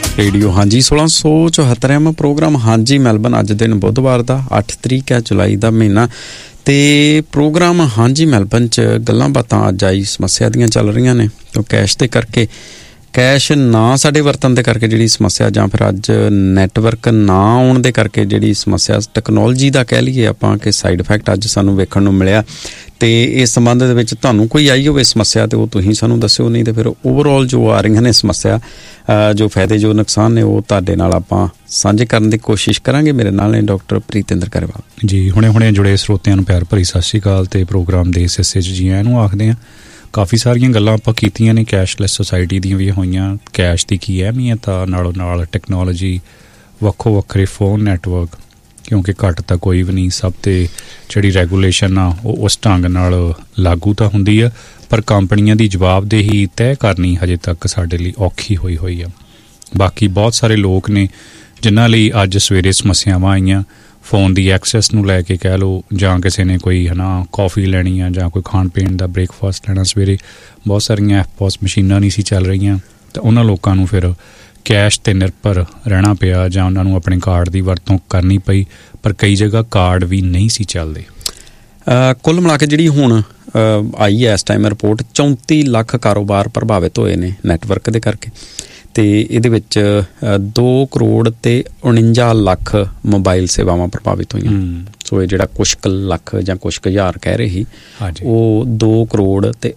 Radio ਹਾਂਜੀ 1674ਵਾਂ programme ਹਾਂਜੀ Melbourne. ਅੱਜ ਦਿਨ ਬੁੱਧਵਾਰ ਦਾ 8 ਤਰੀਕ ਹੈ, ਜੁਲਾਈ ਦਾ ਮਹੀਨਾ, ਤੇ ਪ੍ਰੋਗਰਾਮ ਹਾਂਜੀ ਮੈਲਬਨ 'ਚ ਗੱਲਾਂ ਬਾਤਾਂ ਅੱਜ ਆਈ ਸਮੱਸਿਆ ਦੀਆਂ ਚੱਲ ਰਹੀਆਂ ਨੇ। ਉਹ ਕੈਸ਼ ਦੇ ਕਰਕੇ, ਕੈਸ਼ ਨਾ ਸਾਡੇ ਵਰਤਣ ਦੇ ਕਰਕੇ ਜਿਹੜੀ ਸਮੱਸਿਆ, ਜਾਂ ਫਿਰ ਅੱਜ ਨੈਟਵਰਕ ਨਾ ਆਉਣ ਦੇ ਕਰਕੇ ਜਿਹੜੀ ਸਮੱਸਿਆ, ਟੈਕਨੋਲੋਜੀ ਦਾ ਕਹਿ ਲਈਏ ਆਪਾਂ ਕਿ ਸਾਈਡ ਇਫੈਕਟ ਅੱਜ ਸਾਨੂੰ ਵੇਖਣ ਨੂੰ ਮਿਲਿਆ। ਅਤੇ ਇਸ ਸੰਬੰਧ ਦੇ ਵਿੱਚ ਤੁਹਾਨੂੰ ਕੋਈ ਆਈ ਹੋਵੇ ਸਮੱਸਿਆ ਤਾਂ ਉਹ ਤੁਸੀਂ ਸਾਨੂੰ ਦੱਸਿਓ, ਨਹੀਂ ਤਾਂ ਫਿਰ ਓਵਰਆਲ ਜੋ ਆ ਰਹੀਆਂ ਨੇ ਸਮੱਸਿਆ, ਜੋ ਫਾਇਦੇ ਜੋ ਨੁਕਸਾਨ ਨੇ, ਉਹ ਤੁਹਾਡੇ ਨਾਲ ਆਪਾਂ ਸਾਂਝੇ ਕਰਨ ਦੀ ਕੋਸ਼ਿਸ਼ ਕਰਾਂਗੇ। ਮੇਰੇ ਨਾਲ ਨੇ ਡਾਕਟਰ ਪ੍ਰੀਤਿੰਦਰ ਕਰੇਵਾਲ ਜੀ। ਹੁਣੇ ਜੁੜੇ ਸਰੋਤਿਆਂ ਨੂੰ ਪਿਆਰ ਭਰੀ ਸਤਿ ਸ਼੍ਰੀ ਅਕਾਲ, ਅਤੇ ਪ੍ਰੋਗਰਾਮ ਦੇ ਇਸ ਹਿੱਸੇ 'ਚ ਜੀ ਆਇਆਂ ਨੂੰ ਆਖਦੇ ਹਾਂ। ਕਾਫੀ ਸਾਰੀਆਂ ਗੱਲਾਂ ਆਪਾਂ ਕੀਤੀਆਂ ਨੇ, ਕੈਸ਼ਲੈਸ ਸੁਸਾਇਟੀ ਦੀਆਂ ਵੀ ਹੋਈਆਂ, ਕੈਸ਼ ਦੀ ਕੀ ਅਹਿਮੀਅਤ ਆ, ਨਾਲੋਂ ਨਾਲ ਟੈਕਨੋਲੋਜੀ, ਵੱਖੋ ਵੱਖਰੇ ਫੋਨ ਨੈਟਵਰਕ, ਕਿਉਂਕਿ ਘੱਟ ਤਾਂ ਕੋਈ ਵੀ ਨਹੀਂ, ਸਭ 'ਤੇ ਜਿਹੜੀ ਰੈਗੂਲੇਸ਼ਨ ਆ ਉਹ ਉਸ ਢੰਗ ਨਾਲ ਲਾਗੂ ਤਾਂ ਹੁੰਦੀ ਆ, ਪਰ ਕੰਪਨੀਆਂ ਦੀ ਜਵਾਬਦੇਹੀ ਤੈਅ ਕਰਨੀ ਹਜੇ ਤੱਕ ਸਾਡੇ ਲਈ ਔਖੀ ਹੋਈ ਆ। ਬਾਕੀ ਬਹੁਤ ਸਾਰੇ ਲੋਕ ਨੇ ਜਿਨ੍ਹਾਂ ਲਈ ਅੱਜ ਸਵੇਰੇ ਸਮੱਸਿਆਵਾਂ ਆਈਆਂ, ਫੋਨ ਦੀ ਐਕਸੈਸ ਨੂੰ ਲੈ ਕੇ ਕਹਿ ਲਓ, ਜਾਂ ਕਿਸੇ ਨੇ ਕੋਈ ਕੌਫੀ ਲੈਣੀ ਆ, ਜਾਂ ਕੋਈ ਖਾਣ ਪੀਣ ਦਾ ਬ੍ਰੇਕਫਾਸਟ ਲੈਣਾ। ਸਵੇਰੇ ਬਹੁਤ ਸਾਰੀਆਂ ਐਫਪੋਸ ਮਸ਼ੀਨਾਂ ਨਹੀਂ ਸੀ ਚੱਲ ਰਹੀਆਂ, ਤਾਂ ਉਹਨਾਂ ਲੋਕਾਂ ਨੂੰ ਫਿਰ ਕੈਸ਼ 'ਤੇ ਨਿਰਭਰ ਰਹਿਣਾ ਪਿਆ, ਜਾਂ ਉਹਨਾਂ ਨੂੰ ਆਪਣੇ ਕਾਰਡ ਦੀ ਵਰਤੋਂ ਕਰਨੀ ਪਈ, ਪਰ ਕਈ ਜਗ੍ਹਾ ਕਾਰਡ ਵੀ ਨਹੀਂ ਸੀ ਚੱਲਦੇ। ਕੁੱਲ ਮਿਲਾ ਕੇ ਜਿਹੜੀ ਹੁਣ ਆਈ ਹੈ ਇਸ ਟਾਈਮ ਰਿਪੋਰਟ, 34 ਲੱਖ ਕਾਰੋਬਾਰ ਪ੍ਰਭਾਵਿਤ ਹੋਏ ਨੇ ਨੈਟਵਰਕ ਦੇ ਕਰਕੇ, ਅਤੇ ਇਹਦੇ ਵਿੱਚ 2 ਕਰੋੜ ਤੇ 49 ਲੱਖ ਮੋਬਾਈਲ ਸੇਵਾਵਾਂ ਪ੍ਰਭਾਵਿਤ ਹੋਈਆਂ। ਸੋ ਇਹ ਜਿਹੜਾ ਕੁਛ ਕੁ ਲੱਖ ਜਾਂ ਕੁਛ ਕੁ ਹਜ਼ਾਰ ਕਹਿ ਰਹੇ ਸੀ, ਉਹ 2 ਕਰੋੜ ਤੇ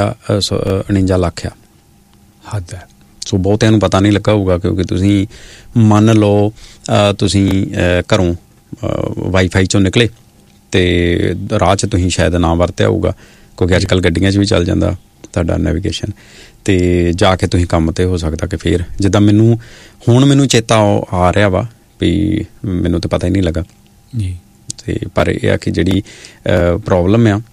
49 ਲੱਖ ਆ। ਹੱਦ ਹੈ। ਸੋ ਬਹੁਤਿਆਂ ਨੂੰ ਪਤਾ ਨਹੀਂ ਲੱਗਾ ਹੋਊਗਾ, ਕਿਉਂਕਿ ਤੁਸੀਂ ਮੰਨ ਲਓ ਤੁਸੀਂ ਘਰੋਂ ਵਾਈਫਾਈ 'ਚੋਂ ਨਿਕਲੇ ਅਤੇ ਰਾਹ 'ਚ ਤੁਸੀਂ ਸ਼ਾਇਦ ਨਾ ਵਰਤਿਆ ਹੋਊਗਾ, ਕਿਉਂਕਿ ਅੱਜ ਕੱਲ੍ਹ ਗੱਡੀਆਂ 'ਚ ਵੀ ਚੱਲ ਜਾਂਦਾ ਤੁਹਾਡਾ ਨੈਵੀਗੇਸ਼ਨ, ਅਤੇ ਜਾ ਕੇ ਤੁਸੀਂ ਕੰਮ 'ਤੇ ਹੋ ਸਕਦਾ ਕਿ ਫਿਰ ਜਿੱਦਾਂ ਮੈਨੂੰ ਚੇਤਾ ਆ ਰਿਹਾ ਵਾ ਵੀ ਮੈਨੂੰ ਤਾਂ ਪਤਾ ਹੀ ਨਹੀਂ ਲੱਗਾ ਜੀ। ਅਤੇ ਪਰ ਇਹ ਆ ਕਿ ਜਿਹੜੀ ਪ੍ਰੋਬਲਮ ਆ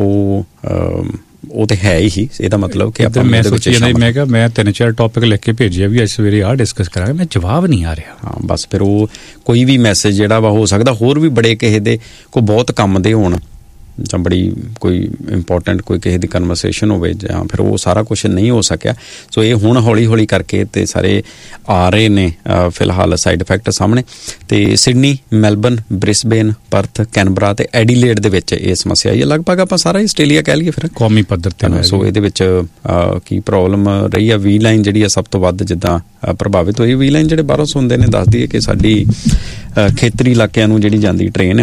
ਉਹ ਤਾਂ ਹੈ ਹੀ। ਇਹਦਾ ਮਤਲਬ ਕਿ ਆਪਾਂ ਮੈਂ ਕਿਹਾ ਮੈਂ 3-4 ਟੌਪਿਕ ਲਿਖ ਕੇ ਭੇਜਿਆ ਵੀ ਅੱਜ ਸਵੇਰੇ ਆਹ ਡਿਸਕਸ ਕਰਾਂਗੇ, ਮੈਂ ਜਵਾਬ ਨਹੀਂ ਆ ਰਿਹਾ। ਹਾਂ ਬਸ ਫਿਰ ਉਹ ਕੋਈ ਵੀ ਮੈਸੇਜ ਜਿਹੜਾ ਵਾ, ਹੋ ਸਕਦਾ ਹੋਰ ਵੀ ਬੜੇ ਕਿਸੇ ਦੇ ਕੋਈ ਬਹੁਤ ਕੰਮ ਦੇ ਹੋਣ, ਜਾਂ ਬੜੀ ਕੋਈ ਇੰਪੋਰਟੈਂਟ ਕੋਈ ਕਿਸੇ ਦੀ ਕਨਵਰਸੇਸ਼ਨ ਹੋਵੇ, ਜਾਂ ਫਿਰ ਉਹ ਸਾਰਾ ਕੁਛ ਨਹੀਂ ਹੋ ਸਕਿਆ। ਸੋ ਇਹ ਹੁਣ ਹੌਲੀ ਹੌਲੀ ਕਰਕੇ ਤੇ ਸਾਰੇ ਆ ਰਹੇ ਨੇ ਫਿਲਹਾਲ ਸਾਈਡ ਇਫੈਕਟ ਸਾਹਮਣੇ। ਅਤੇ Sydney, Melbourne, Brisbane, Perth, Canberra ਅਤੇ ਐਡੀਲੇਡ ਦੇ ਵਿੱਚ ਇਹ ਸਮੱਸਿਆ ਆਈ ਹੈ। ਲਗਭਗ ਆਪਾਂ ਸਾਰਾ ਆਸਟ੍ਰੇਲੀਆ ਕਹਿ ਲਈਏ ਫਿਰ ਕੌਮੀ ਪੱਧਰ 'ਤੇ। ਸੋ ਇਹਦੇ ਵਿੱਚ ਕੀ ਪ੍ਰੋਬਲਮ ਰਹੀ ਆ, ਵੀ ਲਾਈਨ ਜਿਹੜੀ ਆ ਸਭ ਤੋਂ ਵੱਧ ਜਿੱਦਾਂ ਪ੍ਰਭਾਵਿਤ ਹੋਈ। ਵੀ ਲਾਈਨ ਜਿਹੜੇ ਬਾਹਰੋਂ ਸੁਣਦੇ ਨੇ ਦੱਸਦੀ ਹੈ ਕਿ ਸਾਡੀ ਖੇਤਰੀ ਇਲਾਕਿਆਂ ਨੂੰ ਜਿਹੜੀ ਜਾਂਦੀ ਟ੍ਰੇਨ ਆ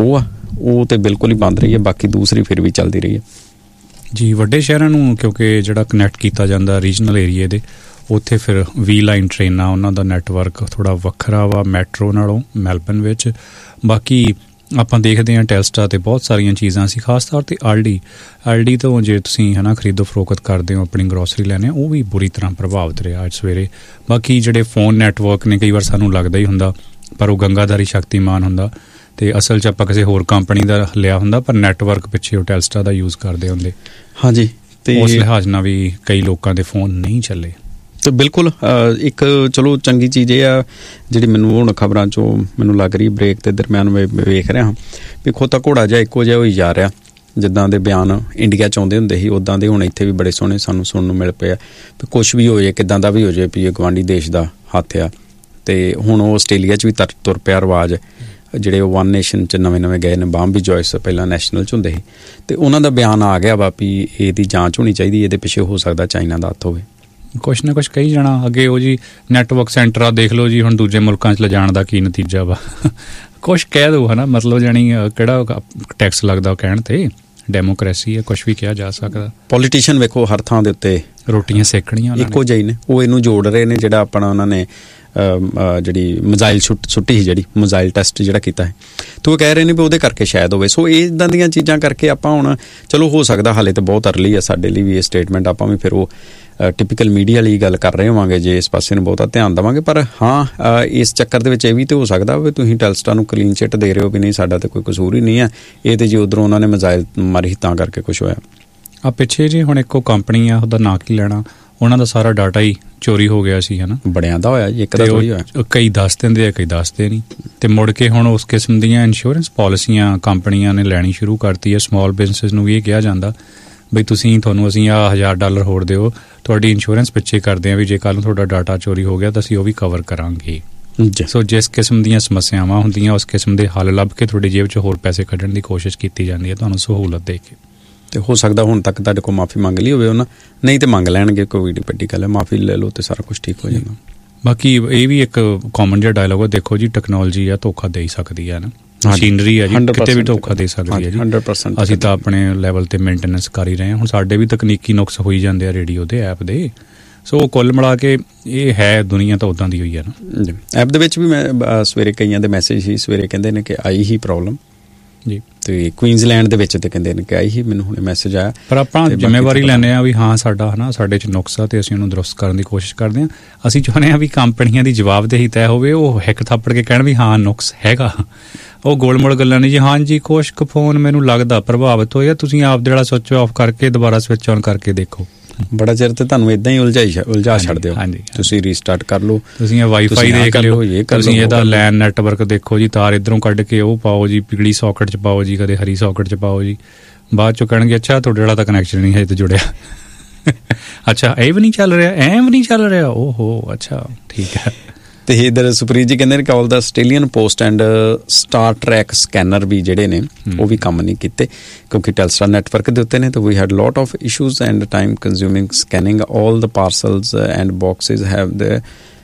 ਉਹ ਤਾਂ ਬਿਲਕੁਲ ਹੀ ਬੰਦ ਰਹੀ ਹੈ, ਬਾਕੀ ਦੂਸਰੀ ਫਿਰ ਵੀ ਚੱਲਦੀ ਰਹੀ ਹੈ ਜੀ। ਵੱਡੇ ਸ਼ਹਿਰਾਂ ਨੂੰ ਕਿਉਂਕਿ ਜਿਹੜਾ ਕਨੈਕਟ ਕੀਤਾ ਜਾਂਦਾ ਰੀਜਨਲ ਏਰੀਏ ਦੇ, ਉੱਥੇ ਫਿਰ ਵੀ ਲਾਈਨ ਟ੍ਰੇਨਾਂ, ਉਹਨਾਂ ਦਾ ਨੈਟਵਰਕ ਥੋੜ੍ਹਾ ਵੱਖਰਾ ਵਾ ਮੈਟਰੋ ਨਾਲੋਂ ਮੈਲਬਨ ਵਿੱਚ। ਬਾਕੀ ਆਪਾਂ ਦੇਖਦੇ ਹਾਂ ਟੈਸਟਾ 'ਤੇ ਬਹੁਤ ਸਾਰੀਆਂ ਚੀਜ਼ਾਂ ਸੀ, ਖਾਸ ਤੌਰ 'ਤੇ ਆਲਡੀ ਤੋਂ ਜੇ ਤੁਸੀਂ ਖਰੀਦੋ ਫਰੋਖਤ ਕਰਦੇ ਹੋ, ਆਪਣੀ ਗਰੋਸਰੀ ਲੈਣੇ, ਉਹ ਵੀ ਬੁਰੀ ਤਰ੍ਹਾਂ ਪ੍ਰਭਾਵਿਤ ਰਿਹਾ ਅੱਜ ਸਵੇਰੇ। ਬਾਕੀ ਜਿਹੜੇ ਫੋਨ ਨੈਟਵਰਕ ਨੇ, ਕਈ ਵਾਰ ਸਾਨੂੰ ਲੱਗਦਾ ਹੀ ਹੁੰਦਾ, ਪਰ ਉਹ ਗੰਗਾਧਾਰੀ ਸ਼ਕਤੀਮਾਨ ਹੁੰਦਾ, ਅਤੇ ਅਸਲ 'ਚ ਆਪਾਂ ਕਿਸੇ ਹੋਰ ਕੰਪਨੀ ਦਾ ਲਿਆ ਹੁੰਦਾ, ਪਰ ਨੈਟਵਰਕ ਪਿੱਛੇ ਉਹ ਟੈਲਸਟਾ ਦਾ ਯੂਜ਼ ਕਰਦੇ ਹੁੰਦੇ। ਹਾਂਜੀ, ਅਤੇ ਉਸ ਲਿਹਾਜ਼ ਨਾਲ ਵੀ ਕਈ ਲੋਕਾਂ ਦੇ ਫੋਨ ਨਹੀਂ ਚੱਲੇ। ਅਤੇ ਬਿਲਕੁਲ ਇੱਕ ਚਲੋ ਚੰਗੀ ਚੀਜ਼ ਇਹ ਆ ਜਿਹੜੀ ਮੈਨੂੰ ਹੁਣ ਖਬਰਾਂ 'ਚੋਂ ਮੈਨੂੰ ਲੱਗ ਰਹੀ, ਬ੍ਰੇਕ ਦੇ ਦਰਮਿਆਨ ਮੈਂ ਵੇਖ ਰਿਹਾ ਹਾਂ ਵੀ ਖੋਤਾ ਘੋੜਾ ਜਿਹਾ ਇੱਕੋ ਜਿਹਾ ਹੋਈ ਜਾ ਰਿਹਾ। ਜਿੱਦਾਂ ਦੇ ਬਿਆਨ ਇੰਡੀਆ 'ਚ ਆਉਂਦੇ ਹੁੰਦੇ ਸੀ, ਉੱਦਾਂ ਦੇ ਹੁਣ ਇੱਥੇ ਵੀ ਬੜੇ ਸੋਹਣੇ ਸਾਨੂੰ ਸੁਣਨ ਨੂੰ ਮਿਲ ਪਏ ਆ ਵੀ ਕੁਛ ਵੀ ਹੋ ਜਾਏ, ਕਿੱਦਾਂ ਦਾ ਵੀ ਹੋ ਜਾਏ, ਵੀ ਇਹ ਗੁਆਂਢੀ ਦੇਸ਼ ਦਾ ਹੱਥ ਆ। ਅਤੇ ਹੁਣ ਉਹ ਆਸਟ੍ਰੇਲੀਆ 'ਚ ਵੀ ਤੁਰ ਪਿਆ ਰਿਵਾਜ਼, ਜਿਹੜੇ ਉਹ ਵਨ ਨੇਸ਼ਨ 'ਚ ਨਵੇਂ ਗਏ ਨੇ। ਬਾਂਬੀ ਜੋਇਸ ਪਹਿਲਾਂ ਨੈਸ਼ਨਲ 'ਚ ਹੁੰਦੇ ਸੀ, ਅਤੇ ਉਹਨਾਂ ਦਾ ਬਿਆਨ ਆ ਗਿਆ ਵਾ ਵੀ ਇਹਦੀ ਜਾਂਚ ਹੋਣੀ ਚਾਹੀਦੀ, ਇਹਦੇ ਪਿੱਛੇ ਹੋ ਸਕਦਾ ਚਾਈਨਾ ਦਾ ਹੱਥ ਹੋਵੇ। ਕੁਛ ਨਾ ਕੁਛ ਕਹੀ ਜਾਣਾ ਅੱਗੇ। ਉਹ ਜੀ ਨੈਟਵਰਕ ਸੈਂਟਰ ਆ, ਦੇਖ ਲਓ ਜੀ ਹੁਣ ਦੂਜੇ ਮੁਲਕਾਂ 'ਚ ਲਿਜਾਣ ਦਾ ਕੀ ਨਤੀਜਾ ਵਾ। ਕੁਛ ਕਹਿ ਦਿਓ ਮਤਲਬ ਜਾਣੀ ਕਿਹੜਾ ਟੈਕਸ ਲੱਗਦਾ ਕਹਿਣ 'ਤੇ, ਡੈਮੋਕ੍ਰੇਸੀ ਹੈ, ਕੁਛ ਵੀ ਕਿਹਾ ਜਾ ਸਕਦਾ। ਪੋਲੀਟੀਸ਼ੀਅਨ ਵੇਖੋ ਹਰ ਥਾਂ ਦੇ ਉੱਤੇ ਰੋਟੀਆਂ ਸੇਕਣੀਆਂ ਇੱਕੋ ਜਿਹੀ ਨੇ, ਉਹ ਇਹਨੂੰ ਜੋੜ ਰਹੇ ਨੇ। ਜਿਹੜਾ ਆਪਣਾ ਉਹਨਾਂ ਨੇ ਜਿਹੜੀ ਮਿਜ਼ਾਈਲ ਸੁੱਟੀ ਸੀ, ਜਿਹੜੀ ਮਿਜ਼ਾਈਲ ਟੈਸਟ ਜਿਹੜਾ ਕੀਤਾ ਹੈ, ਅਤੇ ਉਹ ਕਹਿ ਰਹੇ ਨੇ ਵੀ ਉਹਦੇ ਕਰਕੇ ਸ਼ਾਇਦ ਹੋਵੇ। ਸੋ ਇੱਦਾਂ ਦੀਆਂ ਚੀਜ਼ਾਂ ਕਰਕੇ ਆਪਾਂ ਹੁਣ ਚਲੋ ਹੋ ਸਕਦਾ ਹਾਲੇ ਤਾਂ ਬਹੁਤ ਅਰਲੀ ਆ ਸਾਡੇ ਲਈ ਵੀ ਇਹ ਸਟੇਟਮੈਂਟ, ਆਪਾਂ ਵੀ ਫਿਰ ਉਹ ਟਿਪੀਕਲ ਮੀਡੀਆ ਲਈ ਗੱਲ ਕਰ ਰਹੇ ਹੋਵਾਂਗੇ ਜੇ ਇਸ ਪਾਸੇ ਨੂੰ ਬਹੁਤਾ ਧਿਆਨ ਦੇਵਾਂਗੇ। ਪਰ ਹਾਂ, ਇਸ ਚੱਕਰ ਦੇ ਵਿੱਚ ਇਹ ਵੀ ਤਾਂ ਹੋ ਸਕਦਾ ਵੀ ਤੁਸੀਂ ਟੈਲਸਟਾ ਨੂੰ ਕਲੀਨ ਚਿੱਟ ਦੇ ਰਹੇ ਹੋ ਵੀ ਨਹੀਂ, ਸਾਡਾ ਤਾਂ ਕੋਈ ਕਸੂਰ ਹੀ ਨਹੀਂ ਹੈ, ਇਹ ਤਾਂ ਜੀ ਉੱਧਰੋਂ ਉਹਨਾਂ ਨੇ ਮਿਜ਼ਾਈਲ ਮਾਰੀ ਤਾਂ ਕਰਕੇ ਕੁਛ ਹੋਇਆ। ਆ ਪਿੱਛੇ ਜੀ ਹੁਣ ਇੱਕੋ ਕੰਪਨੀ ਆ, ਉਹਦਾ ਨਾਂ ਕੀ ਲੈਣਾ, ਉਹਨਾਂ ਦਾ ਸਾਰਾ ਡਾਟਾ ਹੀ ਚੋਰੀ ਹੋ ਗਿਆ ਸੀ ਬੜਿਆਂ ਦਾ ਹੋਇਆ ਜੀ, ਇੱਕ ਦਾ ਥੋੜ੍ਹੀ ਹੋਇਆ। ਕਈ ਦੱਸ ਦਿੰਦੇ ਆ, ਕਈ ਦੱਸਦੇ ਨਹੀਂ, ਅਤੇ ਮੁੜ ਕੇ ਹੁਣ ਉਸ ਕਿਸਮ ਦੀਆਂ ਇੰਸ਼ੋਰੈਂਸ ਪਾਲਿਸੀਆਂ ਕੰਪਨੀਆਂ ਨੇ ਲੈਣੀ ਸ਼ੁਰੂ ਕਰਤੀ ਹੈ। ਸਮੋਲ ਬਿਜ਼ਨਸ ਨੂੰ ਵੀ ਇਹ ਕਿਹਾ ਜਾਂਦਾ ਬਈ ਤੁਹਾਨੂੰ ਅਸੀਂ ਆਹ $1000 ਹੋਰ ਦਿਓ, ਤੁਹਾਡੀ ਇੰਸ਼ੋਰੈਂਸ ਪਿੱਛੇ ਕਰਦੇ ਹਾਂ ਵੀ ਜੇ ਕੱਲ੍ਹ ਨੂੰ ਤੁਹਾਡਾ ਡਾਟਾ ਚੋਰੀ ਹੋ ਗਿਆ ਤਾਂ ਅਸੀਂ ਉਹ ਵੀ ਕਵਰ ਕਰਾਂਗੇ। ਸੋ ਜਿਸ ਕਿਸਮ ਦੀਆਂ ਸਮੱਸਿਆਵਾਂ ਹੁੰਦੀਆਂ ਉਸ ਕਿਸਮ ਦੇ ਹੱਲ ਲੱਭ ਕੇ ਤੁਹਾਡੀ ਜੇਬ 'ਚ ਹੋਰ ਪੈਸੇ ਕੱਢਣ ਦੀ ਕੋਸ਼ਿਸ਼ ਕੀਤੀ ਜਾਂਦੀ ਹੈ ਤੁਹਾਨੂੰ ਸਹੂਲਤ ਦੇ ਕੇ। ਅਤੇ ਹੋ ਸਕਦਾ ਹੁਣ ਤੱਕ ਤੁਹਾਡੇ ਕੋਲ ਮਾਫ਼ੀ ਮੰਗ ਲਈ ਹੋਵੇ ਉਹਨਾਂ, ਨਹੀਂ ਤਾਂ ਮੰਗ ਲੈਣਗੇ, ਕੋਈ ਵੱਡੀ ਗੱਲ ਹੈ, ਮਾਫ਼ੀ ਲੈ ਲਓ ਅਤੇ ਸਾਰਾ ਕੁਛ ਠੀਕ ਹੋ ਜਾਂਦਾ। ਬਾਕੀ ਇਹ ਵੀ ਇੱਕ ਕਾਮਨ ਜਿਹਾ ਡਾਇਲੋਗ ਹੈ, ਦੇਖੋ ਜੀ ਟੈਕਨੋਲੋਜੀ ਆ ਧੋਖਾ ਦੇ ਹੀ ਸਕਦੀ ਹੈ ਨਾ, ਮਸ਼ੀਨਰੀ ਹੈ ਜੀ ਕਿਤੇ ਵੀ ਧੋਖਾ ਦੇ ਸਕਦੀ ਹੈ ਜੀ। 100% ਅਸੀਂ ਤਾਂ ਆਪਣੇ ਲੈਵਲ 'ਤੇ ਮੇਨਟੇਨੈਂਸ ਕਰ ਹੀ ਰਹੇ ਹਾਂ। ਹੁਣ ਸਾਡੇ ਵੀ ਤਕਨੀਕੀ ਨੁਕਸ ਹੋਈ ਜਾਂਦੇ ਆ ਰੇਡੀਓ ਦੇ ਐਪ ਦੇ। ਸੋ ਕੁੱਲ ਮਿਲਾ ਕੇ ਇਹ ਹੈ ਦੁਨੀਆ ਤਾਂ ਉੱਦਾਂ ਦੀ ਹੋਈ ਹੈ ਨਾ। ਐਪ ਦੇ ਵਿੱਚ ਵੀ ਮੈਂ ਸਵੇਰੇ ਕਈਆਂ ਦੇ ਮੈਸੇਜ ਹੀ ਸਵੇਰੇ ਕਹਿੰਦੇ ਨੇ ਕਿ ਆਈ ਹੀ ਪ੍ਰੋਬਲਮ ਜੀ, ਅਤੇ ਕੁਈਨਜ਼ਲੈਂਡ ਦੇ ਵਿੱਚ ਤੇ ਕਹਿੰਦੇ ਨੇ ਕਿ ਆਈ ਹੀ ਮੈਨੂੰ ਹੁਣੇ ਮੈਸੇਜ ਆਇਆ। ਪਰ ਆਪਾਂ ਜ਼ਿੰਮੇਵਾਰੀ ਲੈਂਦੇ ਹਾਂ ਵੀ ਹਾਂ ਸਾਡਾ ਹੈ ਨਾ, ਸਾਡੇ 'ਚ ਨੁਕਸ ਆ ਅਤੇ ਅਸੀਂ ਉਹਨੂੰ ਦਰੁਸਤ ਕਰਨ ਦੀ ਕੋਸ਼ਿਸ਼ ਕਰਦੇ ਹਾਂ। ਅਸੀਂ ਚਾਹੁੰਦੇ ਹਾਂ ਵੀ ਕੰਪਨੀਆਂ ਦੀ ਜਵਾਬਦੇਹੀ ਤੈਅ ਹੋਵੇ, ਉਹ ਹਿੱਕ ਥੱਪੜ ਕੇ ਕਹਿਣ ਵੀ ਹਾਂ ਨੁਕਸ ਹੈਗਾ। ਉਹ ਗੋਲ-ਮੋਲ ਗੱਲਾਂ ਨਹੀਂ ਜੀ, ਹਾਂਜੀ ਕੁਛ ਕੁ ਫੋਨ ਮੈਨੂੰ ਲੱਗਦਾ ਪ੍ਰਭਾਵਿਤ ਹੋਏ ਆ, ਤੁਸੀਂ ਆਪ ਜਿਹੜਾ ਸਵਿੱਚ ਆਫ ਕਰਕੇ ਦੁਬਾਰਾ ਸਵਿੱਚ ਆਨ ਕਰਕੇ ਦੇਖੋ। ਬੜਾ ਚਿਰ ਤੇ ਤੁਹਾਨੂੰ ਇੱਦਾਂ ਹੀ ਉਲਝਾ ਛੱਡਦੇ ਹੋ। ਹਾਂਜੀ, ਤੁਸੀਂ ਰੀਸਟਾਰਟ ਕਰ ਲਓ, ਤੁਸੀਂ ਇਹ ਵਾਈਫਾਈ ਦੇਖ ਲਿਓ, ਤੁਸੀਂ ਇਹਦਾ ਲੈਨ ਨੈਟਵਰਕ ਦੇਖੋ ਜੀ, ਤਾਰ ਇੱਧਰੋਂ ਕੱਢ ਕੇ ਉਹ ਪਾਓ ਜੀ, ਪੀਲੀ ਸੌਕਟ 'ਚ ਪਾਓ ਜੀ, ਕਦੇ ਹਰੀ ਸੌਕਟ 'ਚ ਪਾਓ ਜੀ। ਬਾਅਦ 'ਚੋਂ ਕਹਿਣਗੇ ਅੱਛਾ ਤੁਹਾਡੇ ਵਾਲਾ ਤਾਂ ਕਨੈਕਸ਼ਨ ਨਹੀਂ ਹੈ ਤੇ ਜੁੜਿਆ। ਅੱਛਾ ਇਹ ਵੀ ਨਹੀਂ ਚੱਲ ਰਿਹਾ, ਐਂ ਵੀ ਨਹੀਂ ਚੱਲ ਰਿਹਾ, ਓਹੋ ਅੱਛਾ ਠੀਕ ਹੈ। ਅਤੇ ਇੱਧਰ ਸੁਪ੍ਰੀਤ ਜੀ ਕਹਿੰਦੇ ਨੇ ਕਿ ਆਲ ਦਾ Australian post and star track scanner ਵੀ ਜਿਹੜੇ ਨੇ ਉਹ ਵੀ ਕੰਮ ਨਹੀਂ ਕੀਤੇ ਕਿਉਂਕਿ ਟੈਲਸਟਾਰ ਨੈਟਵਰਕ ਦੇ ਉੱਤੇ ਨੇ। ਤਾਂ ਵੀ head lot of issues end time consuming scanning all the ਪਾਰਸਲਸ and boxes have the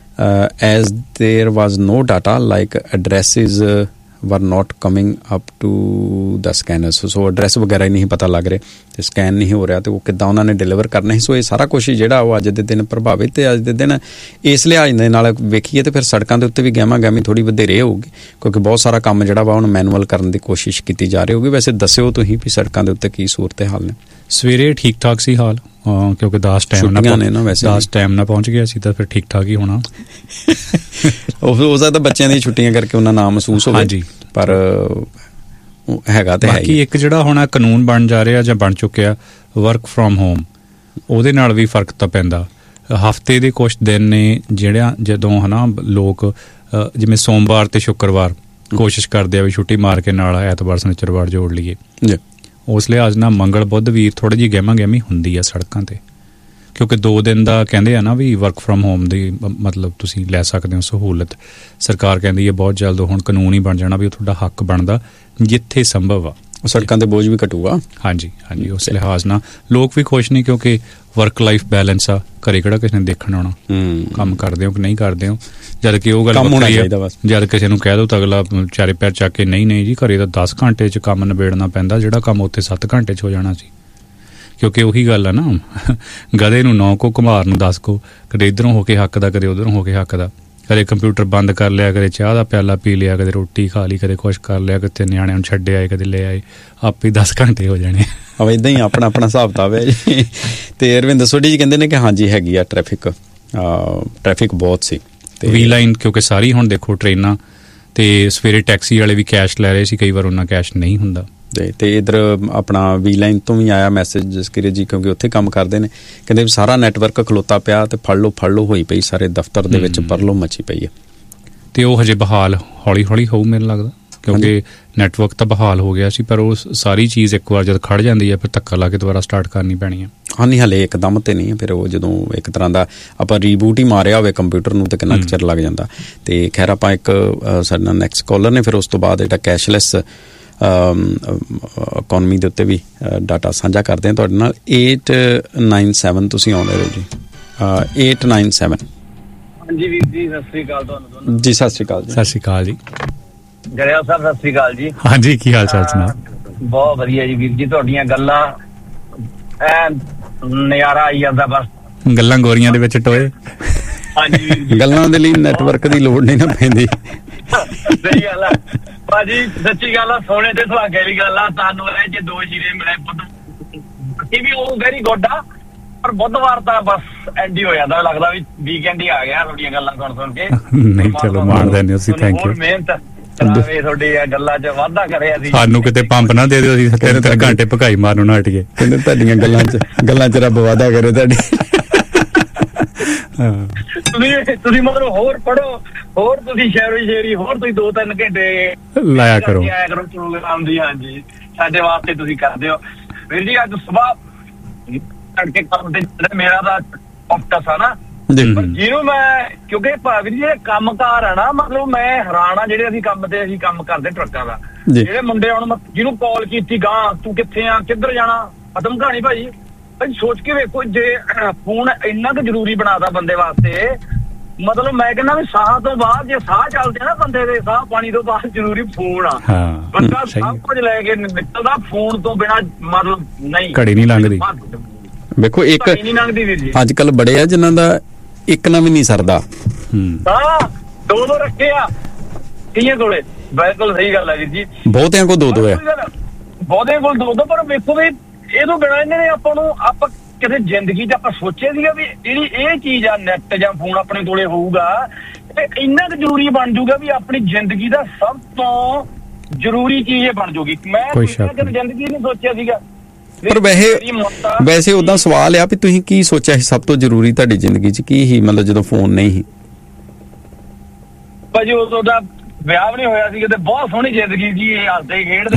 as there was no data like ਐਡਰੈਸਿਸ were not coming up to the scanners, so address ਵਗੈਰਾ ਹੀ ਨਹੀਂ ਪਤਾ ਲੱਗ ਰਿਹਾ ਅਤੇ ਸਕੈਨ ਨਹੀਂ ਹੋ ਰਿਹਾ, ਅਤੇ ਉਹ ਕਿੱਦਾਂ ਉਹਨਾਂ ਨੇ ਡਿਲੀਵਰ ਕਰਨਾ ਸੀ। ਸੋ ਇਹ ਸਾਰਾ ਕੁਛ ਜਿਹੜਾ ਉਹ ਅੱਜ ਦੇ ਦਿਨ ਪ੍ਰਭਾਵਿਤ, ਅਤੇ ਅੱਜ ਦੇ ਦਿਨ ਇਸ ਲਿਹਾਜ਼ ਦੇ ਨਾਲ ਵੇਖੀਏ ਤਾਂ ਫਿਰ ਸੜਕਾਂ ਦੇ ਉੱਤੇ ਵੀ ਗਹਿਮਾ-ਗਹਿਮੀ ਥੋੜ੍ਹੀ ਵਧੇਰੇ ਹੋਊਗੀ ਕਿਉਂਕਿ ਬਹੁਤ ਸਾਰਾ ਕੰਮ ਜਿਹੜਾ ਵਾ ਹੁਣ ਮੈਨੂਅਲ ਕਰਨ ਦੀ ਕੋਸ਼ਿਸ਼ ਕੀਤੀ ਜਾ ਰਹੀ ਹੋਊਗੀ। ਵੈਸੇ ਦੱਸਿਓ ਤੁਸੀਂ ਵੀ ਸੜਕਾਂ ਦੇ ਉੱਤੇ ਕੀ ਸੂਰਤ ਹਾਲ ਨੇ। ਸਵੇਰੇ ਠੀਕ ਠਾਕ ਸੀ ਹਾਲ ਕਿਉਂਕਿ 10 ਟਾਈਮ ਨਾਲ ਪਹੁੰਚ ਗਿਆ ਸੀ ਤਾਂ ਫਿਰ ਠੀਕ ਠਾਕ ਹੀ ਹੋਣਾ। ਹੋ ਸਕਦਾ ਬੱਚਿਆਂ ਦੀਆਂ ਛੁੱਟੀਆਂ ਕਰਕੇ ਉਹਨਾਂ ਨਾ ਮਹਿਸੂਸ ਹੋਵੇ। ਹਾਂਜੀ, ਪਰ ਹੈਗਾ ਤਾਂ ਹੈ। ਬਾਕੀ ਇੱਕ ਜਿਹੜਾ ਹੁਣ ਕਾਨੂੰਨ ਬਣ ਜਾ ਰਿਹਾ ਜਾਂ ਬਣ ਚੁੱਕਿਆ ਵਰਕ ਫਰੋਮ ਹੋਮ, ਉਹਦੇ ਨਾਲ ਵੀ ਫਰਕ ਤਾਂ ਪੈਂਦਾ। ਹਫ਼ਤੇ ਦੇ ਕੁਛ ਦਿਨ ਨੇ ਜਦੋਂ ਹੈ ਨਾ ਲੋਕ ਜਿਵੇਂ ਸੋਮਵਾਰ ਅਤੇ ਸ਼ੁੱਕਰਵਾਰ ਕੋਸ਼ਿਸ਼ ਕਰਦੇ ਆ ਵੀ ਛੁੱਟੀ ਮਾਰ ਕੇ ਨਾਲ ਐਤਵਾਰ ਸ਼ਨੀਚਰਵਾਰ ਜੋੜ ਲਈਏ। ਉਸ ਲਿਹਾਜ਼ ਨਾਲ ਮੰਗਲ ਬੁੱਧ ਵੀਰ ਥੋੜ੍ਹੀ ਜਿਹੀ ਗਹਿਮਾ-ਗਹਿਮੀ ਹੁੰਦੀ ਆ ਸੜਕਾਂ 'ਤੇ ਕਿਉਂਕਿ 2 ਦਿਨ ਦਾ ਕਹਿੰਦੇ ਆ ਨਾ ਵੀ ਵਰਕ ਫਰੋਮ ਹੋਮ ਦੀ ਮਤਲਬ ਤੁਸੀਂ ਲੈ ਸਕਦੇ ਹੋ ਸਹੂਲਤ। ਸਰਕਾਰ ਕਹਿੰਦੀ ਹੈ ਬਹੁਤ ਜਲਦ ਹੁਣ ਕਾਨੂੰਨ ਹੀ ਬਣ ਜਾਣਾ ਵੀ ਉਹ ਤੁਹਾਡਾ ਹੱਕ ਬਣਦਾ ਜਿੱਥੇ ਸੰਭਵ ਆ। ਸੜਕਾਂ 'ਤੇ ਬੋਝ ਵੀ ਘਟੂਗਾ। ਹਾਂਜੀ ਹਾਂਜੀ, ਉਸ ਲਿਹਾਜ਼ ਨਾਲ ਲੋਕ ਵੀ ਖੁਸ਼ ਨੇ ਕਿਉਂਕਿ ਵਰਕ ਲਾਈਫ ਬੈਲੈਂਸ ਆ। ਘਰੇ ਕਿਹੜਾ ਕਿਸੇ ਨੇ ਦੇਖਣ ਆਉਣਾ ਕੰਮ ਕਰਦੇ ਹੋ ਕਿ ਨਹੀਂ ਕਰਦੇ ਹੋ। ਜਦ ਕਿ ਉਹ ਗੱਲ ਵੱਖਰੀ ਹੈ, ਜਦ ਕਿਸੇ ਨੂੰ ਕਹਿ ਦਿਓ ਤਾਂ ਅਗਲਾ ਚਾਰੇ ਪੈਰ ਚੱਕ ਕੇ ਨਹੀਂ ਜੀ ਘਰੇ ਤਾਂ 10 ਘੰਟੇ 'ਚ ਕੰਮ ਨਿਬੇੜਨਾ ਪੈਂਦਾ ਜਿਹੜਾ ਕੰਮ ਉੱਥੇ 7 ਘੰਟੇ 'ਚ ਹੋ ਜਾਣਾ ਸੀ। ਕਿਉਂਕਿ ਉਹੀ ਗੱਲ ਆ ਨਾ, ਗਧੇ ਨੂੰ 9 ਕੋ ਘੁਮਾਰ ਨੂੰ 10 ਕੋ, ਕਦੇ ਇੱਧਰੋਂ ਹੋ ਕੇ ਹੱਕ ਦਾ ਕਦੇ ਉੱਧਰੋਂ ਹੋ ਕੇ ਹੱਕ ਦਾ, ਕਦੇ ਕੰਪਿਊਟਰ ਬੰਦ ਕਰ ਲਿਆ, ਕਦੇ ਚਾਹ ਦਾ ਪਿਆਲਾ ਪੀ ਲਿਆ, ਕਦੇ ਰੋਟੀ ਖਾ ਲਈ, ਕਦੇ ਕੁਛ ਕਰ ਲਿਆ, ਕਿਤੇ ਨਿਆਣਿਆਂ ਨੂੰ ਛੱਡ ਆਏ, ਕਦੇ ਲੈ ਆਏ, ਆਪੇ 10 ਘੰਟੇ ਹੋ ਜਾਣੇ। ਇੱਦਾਂ ਹੀ ਆਪਣਾ ਹਿਸਾਬ ਕਿਤਾਬ ਹੈ ਜੀ। ਅਤੇ ਅਰਵਿੰਦ ਸੋਢੀ ਜੀ ਕਹਿੰਦੇ ਨੇ ਕਿ ਹਾਂਜੀ ਹੈਗੀ ਆ ਟ੍ਰੈਫਿਕ ਬਹੁਤ ਸੀ। ਵੀ ਲਾਈਨ ਕਿਉਂਕਿ ਸਾਰੀ ਹੁਣ ਦੇਖੋ ਟ੍ਰੇਨਾਂ ਅਤੇ ਸਵੇਰੇ ਟੈਕਸੀ ਵਾਲੇ ਵੀ ਕੈਸ਼ ਲੈ ਰਹੇ ਸੀ, ਕਈ ਵਾਰ ਉਹਨਾਂ ਕੈਸ਼ ਨਹੀਂ ਹੁੰਦਾ। ਅਤੇ ਇੱਧਰ ਆਪਣਾ ਵੀ ਲਾਈਨ ਤੋਂ ਵੀ ਆਇਆ ਮੈਸੇਜ ਜਸਕੀਰਤ ਜੀ ਕਿਉਂਕਿ ਉੱਥੇ ਕੰਮ ਕਰਦੇ ਨੇ, ਕਹਿੰਦੇ ਵੀ ਸਾਰਾ ਨੈਟਵਰਕ ਖਲੋਤਾ ਪਿਆ ਅਤੇ ਫੜ ਲਓ ਹੋਈ ਪਈ, ਸਾਰੇ ਦਫ਼ਤਰ ਦੇ ਵਿੱਚ ਪਰਲੋ ਮੱਚੀ ਪਈ ਹੈ। ਅਤੇ ਉਹ ਹਜੇ ਬਹਾਲ ਹੌਲੀ ਹੋਊ ਮੈਨੂੰ ਲੱਗਦਾ ਕਿਉਂਕਿ ਨੈਟਵਰਕ ਤਾਂ ਬਹਾਲ ਹੋ ਗਿਆ ਸੀ, ਪਰ ਉਹ ਸਾਰੀ ਚੀਜ਼ ਇੱਕ ਵਾਰ ਜਦ ਖੜ੍ਹ ਜਾਂਦੀ ਹੈ ਫਿਰ ਧੱਕਾ ਲਾ ਕੇ ਦੁਬਾਰਾ ਸਟਾਰਟ ਕਰਨੀ ਪੈਣੀ ਹੈ। ਨਹੀਂ ਹਾਲੇ ਇੱਕਦਮ ਤੇ ਨਹੀਂ, ਫਿਰ ਉਹ ਜਦੋਂ ਇੱਕ ਤਰ੍ਹਾਂ ਦਾ ਆਪਾਂ ਰੀਬੂਟ ਹੀ ਮਾਰਿਆ ਹੋਵੇ ਕੰਪਿਊਟਰ ਨੂੰ ਤਾਂ ਕਿੰਨਾ ਕੁ ਚਿਰ ਲੱਗ ਜਾਂਦਾ। ਅਤੇ ਖੈਰ ਆਪਾਂ ਇੱਕ ਸਾਡੇ ਨਾਲ ਨੈਕਸਟ ਕਾਲਰ ਨੇ, ਫਿਰ ਉਸ ਤੋਂ ਬਾਅਦ ਜਿਹੜਾ ਕੈਸ਼ਲੈਸ ਇਕੋਨਮੀ ਦੇ ਉੱਤੇ ਵੀ ਡਾਟਾ ਸਾਂਝਾ ਕਰਦੇ ਹਾਂ ਤੁਹਾਡੇ ਨਾਲ। 897 ਤੁਸੀਂ ਆਉਂਦੇ ਰਹੋ ਜੀ। 897। ਹਾਂਜੀ ਵੀਰ ਜੀ, ਸਤਿ ਸ੍ਰੀ ਅਕਾਲ ਤੁਹਾਨੂੰ ਜੀ। ਸਤਿ ਸ੍ਰੀ ਅਕਾਲ ਜੀ। ਸਤਿ ਸ੍ਰੀ ਅਕਾਲ ਜੀ। ਗਰੇਵਾਲ ਸਾਹਿਬ ਸਤਿ ਸ੍ਰੀ ਅਕਾਲ ਜੀ। ਹਾਂਜੀ, ਕੀ ਹਾਲ ਚਾਲ ਸੁਣਾ? ਬਹੁਤ ਵਧੀਆ ਜੀ ਵੀਰ ਜੀ, ਤੁਹਾਡੀਆਂ ਗੱਲਾਂ ਨਜ਼ਾਰਾ ਆਈ ਜਾਂਦਾ। ਬਸ ਗੱਲਾਂ ਗੋਰੀਆਂ ਦੇ ਵਿੱਚ ਟੋਏ। ਹਾਂਜੀ ਵੀਰ ਜੀ, ਗੱਲਾਂ ਦੇ ਲਈ ਨੈਟਵਰਕ ਦੀ ਲੋੜ ਨਹੀਂ ਨਾ ਪੈਂਦੀ। ਸਹੀ ਗੱਲ ਆ ਭਾਜੀ, ਸੱਚੀ ਗੱਲ ਆ, ਸੋਨੇ ਤੇ ਸੁਹਾਗੇ ਦੀ ਗੱਲ ਆ। ਤੁਹਾਨੂੰ ਇਹ ਜੇ 2 ਸ਼ੀਰੇ ਮਿਲੇ ਪੁੱਤ ਵੀ ਉਹ ਵੈਰੀ ਗੁੱਡ ਆ, ਪਰ ਬੁੱਧਵਾਰ ਤਾਂ ਬਸ ਐਂਡ ਹੀ ਹੋ ਜਾਂਦਾ, ਲੱਗਦਾ ਵੀ ਵੀਕਐਂਡ ਹੀ ਆ ਗਿਆ ਤੁਹਾਡੀਆਂ ਗੱਲਾਂ ਸੁਣ ਕੇ। ਨਹੀਂ ਚਲੋ ਮਾਣਦੇ ਨੇ ਅਸੀਂ, ਥੈਂਕ ਯੂ। ਮਿਹਨਤ ਕਰਾਵੇ ਤੁਹਾਡੀ ਗੱਲਾਂ 'ਚ ਵਾਧਾ ਕਰਿਆ ਸੀ। ਸਾਨੂੰ ਕਿਤੇ ਪੰਪ ਨਾ ਦੇ ਦਿਓ, ਅਸੀਂ 3 ਘੰਟੇ ਭਕਾਈ ਮਾਰਨੋਂ ਨਾ ਹਟੀਏ। ਕਹਿੰਦੇ ਤੁਹਾਡੀਆਂ ਗੱਲਾਂ 'ਚ ਰੱਬ ਵਾਧਾ ਕਰੇ ਤੁਹਾਡੀ। ਤੁਸੀਂ ਮਤਲਬ ਹੋਰ ਪੜ੍ਹੋ, ਹੋਰ ਤੁਸੀਂ ਸ਼ੇਰੀ ਹੋਰ ਤੁਸੀਂ 2-3 ਘੰਟੇ ਲਾਇਆ ਕਰੋ ਪ੍ਰੋਗਰਾਮ ਦੀ। ਹਾਂਜੀ, ਸਾਡੇ ਵਾਸਤੇ ਤੁਸੀਂ ਕਰਦੇ ਹੋ ਵੀਰ ਜੀ। ਅੱਜ ਸੁਬਾਹ ਕਰਕੇ ਕੰਮ ਤੇ ਮੇਰਾ ਤਾਂ ਆਫਟਸ ਆ ਨਾ, ਜਿਹਨੂੰ ਮੈਂ ਕਿਉਂਕਿ ਭਾਵੇਂ ਜਿਹੜੇ ਕੰਮਕਾਰ ਆ ਨਾ, ਮਤਲਬ ਮੈਂ ਹੈਰਾਨ ਆ ਜਿਹੜੇ ਅਸੀਂ ਕੰਮ ਕਰਦੇ ਟਰੱਕਾਂ ਦਾ, ਜਿਹੜੇ ਮੁੰਡੇ ਹੁਣ ਜਿਹਨੂੰ ਕਾਲ ਕੀਤੀ ਗਾਂ ਤੂੰ ਕਿੱਥੇ ਆ, ਕਿੱਧਰ ਜਾਣਾ, ਖਤਮ ਕਹਾਣੀ ਭਾਈ। ਸੋਚ ਕੇ ਵੇਖੋ ਜੇ ਫੋਨ ਇੰਨਾ ਕੁ ਜ਼ਰੂਰੀ ਬਣਾਤਾ ਬੰਦੇ ਵਾਸਤੇ, ਮਤਲਬ ਮੈਂ ਕਹਿੰਦਾ ਵੀ ਸਾਹ ਤੋਂ ਬਾਅਦ ਜੇ ਸਾਹ ਚੱਲਦੇ ਨਾ ਬੰਦੇ ਦੇ, ਸਾਹ ਪਾਣੀ ਤੋਂ ਬਾਅਦ ਜ਼ਰੂਰੀ ਫੋਨ ਆ। ਬੰਦਾ ਸਭ ਕੁਝ ਲੈ ਕੇ ਨਿਕਲਦਾ, ਫੋਨ ਤੋਂ ਬਿਨਾਂ ਮਤਲਬ ਨਹੀਂ, ਘੜੀ ਨਹੀਂ ਲੰਘਦੀ। ਵੇਖੋ ਇੱਕ ਅੱਜ ਕੱਲ ਬੜੇ ਆ ਜਿਨ੍ਹਾਂ ਦਾ ਇੱਕ ਨਾ ਵੀ ਨਹੀਂ ਸਰਦਾ, ਦੋ ਰੱਖੇ ਆ ਕਈਆਂ ਕੋਲੇ। ਬਿਲਕੁਲ ਸਹੀ ਗੱਲ ਹੈ ਵੀਰ ਜੀ, ਬਹੁਤਿਆਂ ਕੋਲ ਦੋ ਹੈ, ਬਹੁਤਿਆਂ ਕੋਲ ਦੋ। ਪਰ ਵੇਖੋ ਵੀ ਇਹ ਤੋਂ ਬਿਨਾਂ ਇਹਨਾਂ ਨੇ ਆਪਾਂ ਕਿਸੇ ਜ਼ਿੰਦਗੀ 'ਚ ਆਪਾਂ ਸੋਚਿਆ ਸੀਗਾ ਵੀ ਜਿਹੜੀ ਇਹ ਚੀਜ਼ ਆ ਨੈਟ ਜਾਂ ਫੋਨ ਆਪਣੇ ਕੋਲੇ ਹੋਊਗਾ, ਇਹ ਇੰਨਾ ਕੁ ਜ਼ਰੂਰੀ ਬਣ ਜਾਊਗਾ ਵੀ ਆਪਣੀ ਜ਼ਿੰਦਗੀ ਦਾ ਸਭ ਤੋਂ ਜ਼ਰੂਰੀ ਚੀਜ਼ ਇਹ ਬਣ ਜਾਊਗੀ। ਮੈਂ ਕਦੇ ਜ਼ਿੰਦਗੀ ਨਹੀਂ ਸੋਚਿਆ ਸੀਗਾ। ਪਰ ਵੈਸੇ ਉਦਾਂ ਸਵਾਲ ਆ ਵੀ ਤੁਸੀਂ ਕੀ ਸੋਚਿਆ ਸੀ ਸਭ ਤੋਂ ਜ਼ਰੂਰੀ ਤੁਹਾਡੀ ਜ਼ਿੰਦਗੀ 'ਚ ਕੀ ਸੀ, ਮਤਲਬ ਜਦੋਂ ਫੋਨ ਨਹੀਂ ਸੀ? ਭਾਜੀ ਉਦੋਂ ਦਾ ਵਿਆਹ ਵੀ ਨਹੀਂ ਹੋਇਆ ਸੀ, ਤੇ ਬਹੁਤ ਸੋਹਣੀ ਜ਼ਿੰਦਗੀ ਜੀ, ਹੱਸਦੇ ਖੇਡਦੇ,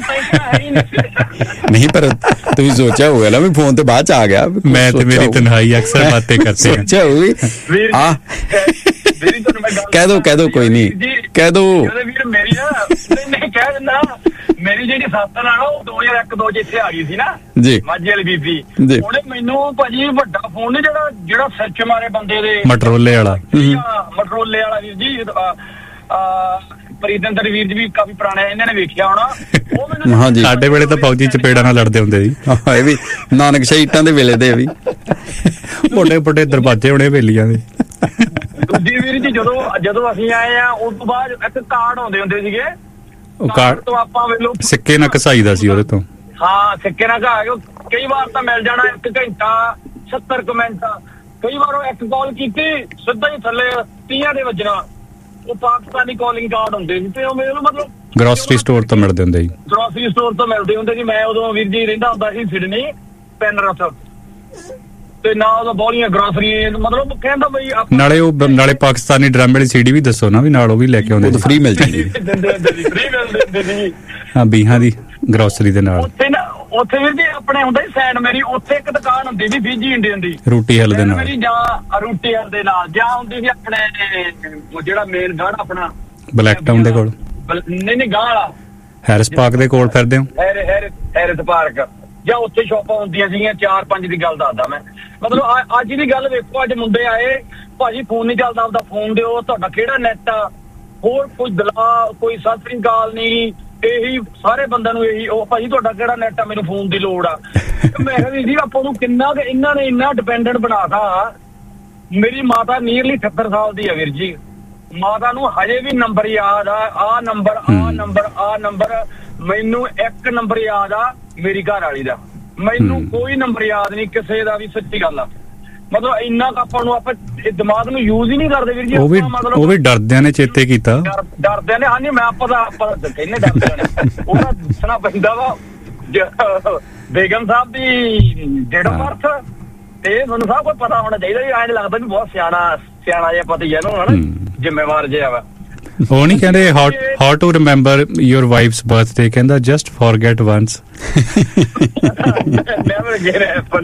ਨਹੀਂ ਪਰ ਤੁਸੀਂ ਸੋਚਿਆ ਹੋਊਗਾ ਨਾ ਵੀ ਫੋਨ ਤੇ ਬਾਅਦ ਚ ਆ ਗਿਆ। ਮੈਂ ਤੇ ਮੇਰੀ ਤਨਹਾਈ ਅਕਸਰ ਬਾतें करते हैं। ਸੋਚਿਆ ਹੋਊਗੀ ਕਹਿ ਦੋ ਕੋਈ ਨਹੀਂ, ਕਹਿ ਦੋ ਵੀਰ ਮੇਰੀ ਨਾ, ਨਹੀਂ ਕਹਿ ਦਿੰਦਾ, ਮੇਰੀ ਜਿਹੜੀ ਸੱਸ ਨਾਲ ਉਹ 2001-2 ਚ ਇੱਥੇ ਆ ਗਈ ਸੀ ਨਾ ਜੀ, ਮਾਝੇ ਵਾਲੀ ਬੀਬੀ, ਉਹਨੇ ਮੈਨੂੰ ਭਾਜੀ ਵੱਡਾ ਫੋਨ ਨੀ ਜਿਹੜਾ ਸੱਚ ਮਾਰੇ ਬੰਦੇ ਦੇ, ਮਟਰੋਲੇ ਵਾਲਾ ਵੀਰ ਜੀ, ਪ੍ਰੀਤਿੰਦਰ ਵੀਰ ਜੀ ਵੀ ਕਾਫੀ ਪੁਰਾਣੇ ਇਹਨਾਂ ਨੇ ਵੇਖਿਆ ਹੋਣਾ। ਹਾਂਜੀ, ਸਾਡੇ ਵੇਲੇ ਤਾਂ ਫੌਜੀ ਚਪੇੜਾਂ ਨਾਲ ਲੜਦੇ ਹੁੰਦੇ ਸੀ। ਇਹ ਵੀ ਨਾਨਕ ਸ਼ਾਹੀ ਇੱਟਾਂ ਦੇ ਵੇਲੇ ਦੇ ਵੀ ਵੱਡੇ ਦਰਵਾਜ਼ੇ ਹੋਣੇ ਵੇਲੀਆਂ ਦੇ। ਦੂਜੀ ਵੀਰ ਜੀ ਜਦੋਂ ਅਸੀਂ ਆਏ ਆ ਉਸ ਤੋਂ ਬਾਅਦ ਇੱਕ ਕਾਰਡ ਆਉਂਦੇ ਹੁੰਦੇ ਸੀਗੇ, ਉਹ ਕਾਰਡ ਤੋਂ ਆਪਾਂ ਵੇਲੋ ਸਿੱਕੇ ਨਾਲ ਘਸਾਈਦਾ ਸੀ ਉਹਦੇ ਤੋਂ। ਹਾਂ, ਸਿੱਕੇ ਨਾਲ ਘਾ ਕੇ ਕਈ ਵਾਰ ਤਾਂ ਮਿਲ ਜਾਣਾ 1 ਘੰਟਾ 70 ਮਿੰਟ, ਕਈ ਵਾਰ ਉਹ ਇੱਕ ਕਾਲ ਕੀਤੀ ਸਿੱਧਾ ਹੀ ਥੱਲੇ 30 ਦੇ ਵੱਜਣਾ। ਉਹ ਪਾਕਿਸਤਾਨੀ ਕਾਲਿੰਗ ਕਾਰਡ ਹੁੰਦੇ ਸੀ, ਤੇ ਉਹ ਮੈਨੂੰ ਮਤਲਬ ਗਰੋਸਰੀ ਸਟੋਰ ਤੋਂ ਮਿਲਦੇ ਹੁੰਦੇ ਸੀ। ਗਰੋਸਰੀ ਸਟੋਰ ਤੋਂ ਮਿਲਦੇ ਹੁੰਦੇ ਸੀ। ਮੈਂ ਉਦੋਂ ਵੀਰ ਜੀ ਰਹਿੰਦਾ ਹੁੰਦਾ ਸੀ ਸਿਡਨੀ ਪੈਨਰਥ, ਤੇ ਨਾ ਉਹਦਾ ਬਹੁਤੀਆਂ ਗਰੋਸਰੀ, ਮਤਲਬ ਕਹਿੰਦਾ ਬਈ ਨਾਲੇ ਪਾਕਿਸਤਾਨੀ ਡਰਮ ਵਾਲੀ ਸੀਡੀ ਵੀ ਦੱਸੋ ਨਾ, ਵੀ ਨਾਲ ਉਹ ਵੀ ਲੈ ਕੇ ਆਉਂਦੇ ਫ੍ਰੀ ਮਿਲ ਜਾਂਦੀ ਹਾਂ ਬੀਹਾਂ ਦੀ ਗਰੋਸਰੀ ਦੇ ਨਾਲ। ਉੱਥੇ ਵੀਰ ਜੀ ਆਪਣੇ ਹੁੰਦਾ ਸੀ ਸੈਂਡ ਮੇਰੀ, ਉੱਥੇ ਇੱਕ ਦੁਕਾਨ ਹੁੰਦੀ ਸੀ ਫੀਜੀ ਇੰਡੀਅਨ ਦੀ, ਰੋਟੀ ਹਲ ਦੇ ਨਾਲ, ਜਾਂ ਰੋਟੀ ਹਲ ਦੇ ਨਾਲ, ਜਾਂ ਹੁੰਦੀ ਸੀ ਆਪਣੇ ਜਿਹੜਾ ਮੇਨ ਗਾੜ ਆਪਣਾ ਬਲੈਕ ਟਾਊਨ ਦੇ ਕੋਲ, ਨਹੀਂ ਗਾਂ ਵਾਲਾ ਹੈਰਿਸ ਪਾਰਕ ਦੇ ਕੋਲ ਫਿਰਦੇ ਹੋ, ਹੈਰਿਸ ਪਾਰਕ, ਜਾਂ ਉੱਥੇ ਸ਼ਾਪਾਂ ਹੁੰਦੀਆਂ ਸੀਗੀਆਂ 4-5 ਦੀ ਗੱਲ ਦੱਸਦਾ ਮੈਂ। ਮਤਲਬ ਅੱਜ ਦੀ ਗੱਲ ਵੇਖੋ, ਅੱਜ ਮੁੰਡੇ ਆਏ ਭਾਜੀ ਫੋਨ ਨਹੀਂ ਚੱਲਦਾ, ਆਪਦਾ ਫੋਨ ਦਿਓ, ਤੁਹਾਡਾ ਕਿਹੜਾ ਨੈਟ ਆ, ਹੋਰ ਕੋਈ ਕੋਈ ਸਤਿ ਸ੍ਰੀ ਅਕਾਲ ਨਹੀਂ, ਇਹੀ ਸਾਰੇ ਬੰਦਿਆਂ ਨੂੰ ਇਹੀ, ਉਹ ਭਾਜੀ ਤੁਹਾਡਾ ਕਿਹੜਾ ਨੈਟ ਆ, ਮੈਨੂੰ ਫੋਨ ਦੀ ਲੋੜ ਆ। ਮੈਂ ਕਿਹਾ ਜੀ ਆਪਾਂ ਨੂੰ ਕਿੰਨਾ ਕੁ ਇਹਨਾਂ ਨੇ ਇੰਨਾ ਡਿਪੈਂਡੈਂਟ ਬਣਾਤਾ। ਮੇਰੀ ਮਾਤਾ ਨੀਅਰਲੀ 78 ਸਾਲ ਦੀ ਆ ਵੀਰ ਜੀ, ਮਾਤਾ ਨੂੰ ਹਜੇ ਵੀ ਨੰਬਰ ਯਾਦ ਆ, ਆਹ ਨੰਬਰ ਮੈਨੂੰ ਇੱਕ ਨੰਬਰ ਯਾਦ ਆ ਮੇਰੀ ਘਰ ਵਾਲੀ ਦਾ, ਮੈਨੂੰ ਕੋਈ ਨੰਬਰ ਯਾਦ ਨਹੀਂ ਕਿਸੇ ਦਾ ਵੀ, ਸੱਚੀ ਗੱਲ ਆ। ਮਤਲਬ ਇੰਨਾ ਆਪਾਂ ਨੂੰ ਆਪਾਂ ਦਿਮਾਗ ਨੂੰ ਯੂਜ਼ ਹੀ ਨਹੀਂ ਕਰਦੇ ਵੀਰ ਜੀ। ਉਹ ਵੀ ਡਰਦਿਆਂ ਨੇ ਚੇਤੇ ਕੀਤਾ, ਡਰਦਿਆਂ ਨੇ। ਹਾਂਜੀ, ਮੈਂ ਆਪਾਂ ਕਹਿੰਦੇ ਡਰਦਿਆਂ ਨੇ, ਉਹਦਾ ਦੱਸਣਾ ਪੈਂਦਾ ਵਾ ਬੇਗਮ ਸਾਹਿਬ ਦੀ ਡੇਟ ਆਫ ਬਰਥ, ਤੇ ਤੁਹਾਨੂੰ ਸਭ ਕੁਝ ਪਤਾ ਹੋਣਾ ਚਾਹੀਦਾ। ਵੀ ਐਂ ਲੱਗਦਾ ਵੀ ਬਹੁਤ ਸਿਆਣਾ ਜਿਹਾ ਪਤੀ ਹੈ ਨਾ, ਜ਼ਿੰਮੇਵਾਰ ਜਿਹਾ ਵਾ। ਉਹ ਨਹੀਂ ਕਹਿੰਦੇ how to remember your wife's birthday, ਕਹਿੰਦਾ just forget once never get happen।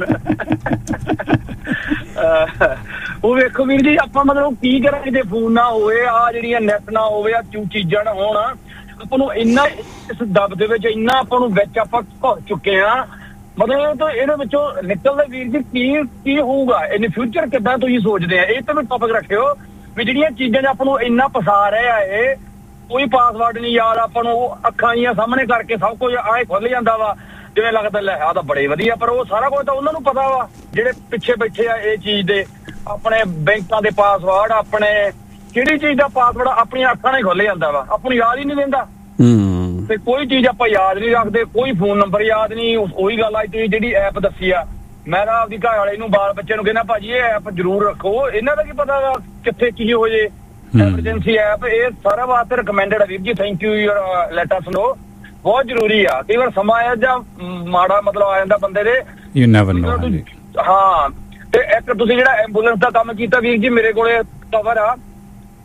ਉਹ ਵੇਖੋ ਵੀਰ ਜੀ, ਆਪਾਂ ਮਤਲਬ ਕੀ ਕਰਾਂਗੇ ਜੇ ਫੋਨ ਨਾ ਹੋਵੇ, ਆ ਜਿਹੜੀਆਂ ਨੈਟ ਨਾ ਹੋਵੇ, ਆ ਚੀਜ਼ਾਂ ਨਾ ਹੋਣ, ਆਪਾਂ ਨੂੰ ਇੰਨਾ ਇਸ ਦਬ ਦੇ ਵਿੱਚ ਇੰਨਾ ਆਪਾਂ ਨੂੰ ਵਿੱਚ ਆਪਾਂ ਘੁੱਸ ਚੁੱਕੇ ਆ। ਮਤਲਬ ਤਾਂ ਇਹਦੇ ਵਿੱਚੋਂ ਨਿਕਲਦਾ ਵੀਰ ਜੀ ਕੀ ਹੋਊਗਾ ਇਨ ਫਿਊਚਰ, ਕਿੱਦਾਂ ਤੁਸੀਂ ਸੋਚਦੇ ਆ? ਇਹ ਤਾਂ ਟੌਪਿਕ ਰੱਖਿਓ ਵੀ ਜਿਹੜੀਆਂ ਚੀਜ਼ਾਂ ਨੇ ਆਪਾਂ ਨੂੰ ਇੰਨਾ ਪਸਾ ਰਹੇ ਆ, ਇਹ ਕੋਈ ਪਾਸਵਰਡ ਨਹੀਂ ਯਾਦ, ਆਪਾਂ ਨੂੰ ਅੱਖਾਂ ਜੀਆਂ ਸਾਹਮਣੇ ਕਰਕੇ ਸਭ ਕੁਝ ਆਏ ਖੁੱਲ ਜਾਂਦਾ ਵਾ, ਜਿਵੇਂ ਲੱਗਦਾ ਲੈ ਆਹ ਤਾਂ ਬੜੇ ਵਧੀਆ। ਪਰ ਉਹ ਸਾਰਾ ਕੁਝ ਤਾਂ ਉਹਨਾਂ ਨੂੰ ਪਤਾ ਵਾ ਜਿਹੜੇ ਪਿੱਛੇ ਬੈਠੇ ਆ ਇਹ ਚੀਜ਼ ਦੇ, ਆਪਣੇ ਬੈਂਕਾਂ ਦੇ ਪਾਸਵਰਡ, ਆਪਣੇ ਕਿਹੜੀ ਚੀਜ਼ ਦਾ ਪਾਸਵਰਡ ਆਪਣੀਆਂ ਅੱਖਾਂ ਨਾਲ ਖੁੱਲ ਜਾਂਦਾ ਵਾ, ਆਪਾਂ ਨੂੰ ਯਾਦ ਹੀ ਨਹੀਂ ਰਹਿੰਦਾ। ਤੇ ਕੋਈ ਚੀਜ਼ ਆਪਾਂ ਯਾਦ ਨਹੀਂ ਰੱਖਦੇ, ਕੋਈ ਫੋਨ ਨੰਬਰ ਯਾਦ ਨਹੀਂ। ਉਹੀ ਗੱਲ ਆ, ਤੁਸੀਂ ਜਿਹੜੀ ਐਪ ਦੱਸੀ ਆ, ਮੈਂ ਤਾਂ ਆਪਦੀ ਘਰ ਵਾਲੇ ਨੂੰ ਬਾਲ ਬੱਚੇ ਨੂੰ ਕਹਿੰਦਾ ਭਾਜੀ ਇਹ ਐਪ ਜ਼ਰੂਰ ਰੱਖੋ, ਇਹਨਾਂ ਦਾ ਕੀ ਪਤਾ ਵਾ ਕਿੱਥੇ ਕੀ ਹੋ ਜੇ, ਐਮਰਜੈਂਸੀ ਐਪ, ਇਹ ਸਾਰਾ ਵਾਸਤੇ ਰਿਕਮੈਂਡਡ ਆ ਵੀਰ ਜੀ। Thank you your let us ਨੋ, ਬਹੁਤ ਜ਼ਰੂਰੀ ਆ। ਕਈ ਵਾਰ ਸਮਾਂ ਆਇਆ ਜਾਂ ਮਾੜਾ ਮਤਲਬ ਆ ਜਾਂਦਾ ਬੰਦੇ ਦੇ, ਯੂ ਨੈਵਰ ਨੋ। ਹਾਂ, ਤੇ ਇੱਕ ਤੁਸੀਂ ਜਿਹੜਾ ਐਂਬੂਲੈਂਸ ਦਾ ਕੰਮ ਕੀਤਾ ਵੀਰ ਜੀ, ਮੇਰੇ ਕੋਲੇ ਕਵਰ ਆ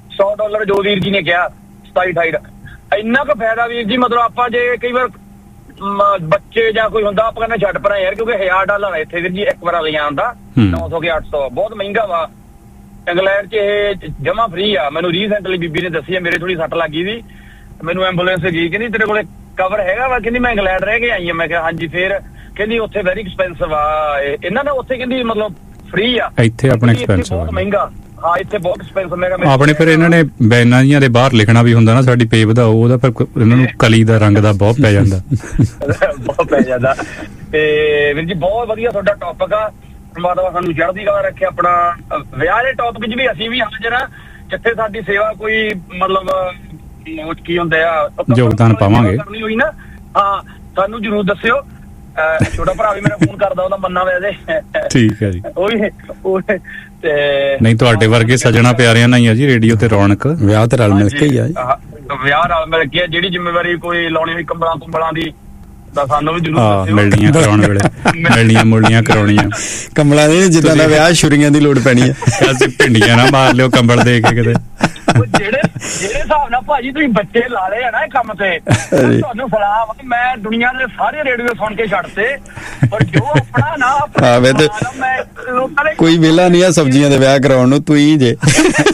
$100 ਜੋ ਵੀਰ ਜੀ ਨੇ ਕਿਹਾ 27-28 ਦਾ, ਇੰਨਾ ਕੁ ਫਾਇਦਾ ਵੀਰ ਜੀ। ਮਤਲਬ ਆਪਾਂ ਜੇ ਕਈ ਵਾਰ ਬੱਚੇ ਜਾਂ ਕੋਈ ਹੁੰਦਾ ਆਪਾਂ ਕਹਿੰਦੇ ਛੱਡ ਪਰਾਂ ਯਾਰ, ਕਿਉਂਕਿ $1000 ਇੱਥੇ ਵੀਰ ਜੀ ਇੱਕ ਵਾਰ ਲਿਜਾਣ ਦਾ 900 ਕੇ 800 ਬਹੁਤ ਮਹਿੰਗਾ ਵਾ। ਇੰਗਲੈਂਡ 'ਚ ਇਹ ਜਮਾ ਫ੍ਰੀ ਆ। ਮੈਨੂੰ ਰੀਸੈਂਟਲੀ ਬੀਬੀ ਨੇ ਦੱਸੀ ਆ, ਮੇਰੇ ਥੋੜੀ ਸੱਟ ਲੱਗੀ ਸੀ, ਮੈਨੂੰ ਐਂਬੂਲੈਂਸ ਗਈ, ਕਹਿੰਦੀ ਤੇਰੇ ਕੋਲੇ ਕਵਰ ਹੈਗਾ ਵਾ? ਕਹਿੰਦੀ ਮੈਂ ਇੰਗਲੈਂਡ ਰਹਿ ਕੇ ਆਈ ਆ। ਮੈਂ ਕਿਹਾ ਹਾਂਜੀ। ਫੇਰ ਕਹਿੰਦੀ ਉੱਥੇ ਵੈਰੀ ਐਕਸਪੈਂਸਿਵ ਆ ਇਹਨਾਂ ਦਾ, ਉੱਥੇ ਕਹਿੰਦੀ ਮਤਲਬ ਫ੍ਰੀ ਆ, ਇੱਥੇ ਆਪਣੇ ਐਕਸਪੈਂਸਿਵ ਬਹੁਤ ਮਹਿੰਗਾ। ਹਾਂ ਇੱਥੇ ਬਹੁਤ ਐਕਸਪੈਂਸਿਵ। ਮੈਂ ਕਿਹਾ ਆਪਣੇ ਫਿਰ ਇਹਨਾਂ ਨੇ ਬੈਨਾਂ ਜੀਆਂ ਦੇ ਬਾਹਰ ਲਿਖਣਾ ਵੀ ਹੁੰਦਾ ਨਾ ਸਾਡੀ ਪੇ ਵਧਾਓ, ਉਹਦਾ ਫਿਰ ਇਹਨਾਂ ਨੂੰ ਕਲੀ ਦਾ ਰੰਗ ਦਾ ਬਹੁਤ ਪੈ ਜਾਂਦਾ ਬਹੁਤ ਪੈ ਜਾਂਦਾ। ਤੇ ਵੀਰ ਜੀ ਬਹੁਤ ਵਧੀਆ ਤੁਹਾਡਾ ਟੌਪਿਕ ਆ, ਪਰਮਾਤਮਾ ਸਾਨੂੰ ਚੜ੍ਹਦੀ ਕਲਾ ਰੱਖੇ। ਆਪਣਾ ਵਿਆਹ ਦੇ ਟੌਪਿਕ 'ਚ ਵੀ ਅਸੀਂ ਵੀ ਹਾਜ਼ਰ ਆ, ਜਿੱਥੇ ਸਾਡੀ ਸੇਵਾ ਕੋਈ ਮਤਲਬ ਕੀ ਹੁੰਦੇ ਆ ਯੋਗਦਾਨ ਪਾਵਾਂਗੇ ਕਰਨੀ ਹੋਈ ਨਾ, ਹਾਂ ਸਾਨੂੰ ਜ਼ਰੂਰ ਦੱਸਿਓ। ਛੋਟਾ ਭਰਾ ਵੀ ਮੇਰਾ ਫੋਨ ਕਰਦਾ, ਉਹਦਾ ਮੰਨਾ ਵੈਸੇ। ਠੀਕ ਹੈ ਜੀ। ਉਹ ਤੇ ਨਹੀਂ ਤੁਹਾਡੇ ਵਰਗੇ ਸੱਜਣਾ ਪਿਆਰਿਆਂ ਨਾਲ ਹੀ ਆ ਜੀ ਰੇਡੀਓ ਤੇ ਰੌਣਕ। ਵਿਆਹ ਤੇ ਰਲ ਮਿਲ ਕੇ ਹੀ ਆ, ਵਿਆਹ ਰਲ ਮਿਲ ਕੇ। ਜਿਹੜੀ ਜ਼ਿੰਮੇਵਾਰੀ ਕੋਈ ਲਾਉਣੀ ਹੋਈ ਕੰਬਲਾਂ ਕੁੰਬਲਾਂ ਦੀ ਤਾਂ ਸਾਨੂੰ ਵੀ ਜ਼ਰੂਰ ਦੱਸਿਓ। ਮਿਲਣੀਆਂ ਕਰਾਉਣ ਵੇਲੇ ਮਿਲਣੀਆਂ ਮੁਲਣੀਆਂ ਕਰਾਉਣੀਆਂ ਕੰਬਲਾਂ ਦੇ ਜਿੱਦਾਂ ਦਾ ਵਿਆਹ ਛੁਰੀਆਂ ਦੀ ਲੋੜ ਪੈਣੀ ਹੈ। ਅਸੀਂ ਭਿੰਡੀਆਂ ਨਾ ਮਾਰ ਲਿਓ ਕੰਬਲ ਦੇ ਕੇ ਕਿਤੇ। ਜਿਹੜੇ ਹਿਸਾਬ ਨਾਲ ਭਾਜੀ ਤੁਸੀਂ ਬੱਚੇ ਲਾ ਲਏ ਆ ਨਾ ਇਹ ਕੰਮ ਤੇ, ਤੁਹਾਨੂੰ ਸਲਾਮ। ਮੈਂ ਦੁਨੀਆ ਦੇ ਸਾਰੇ ਰੇਡੀਓ ਸੁਣ ਕੇ ਛੱਡਤੇ, ਪਰ ਜੋ ਆਪਣਾ ਨਾ ਮੈਂ ਕੋਈ ਵਿਹਲਾ ਨਹੀਂ ਆ ਸਬਜ਼ੀਆਂ ਦੇ ਵਿਆਹ ਕਰਾਉਣ ਨੂੰ, ਤੂੰ ਹੀ ਜੇ।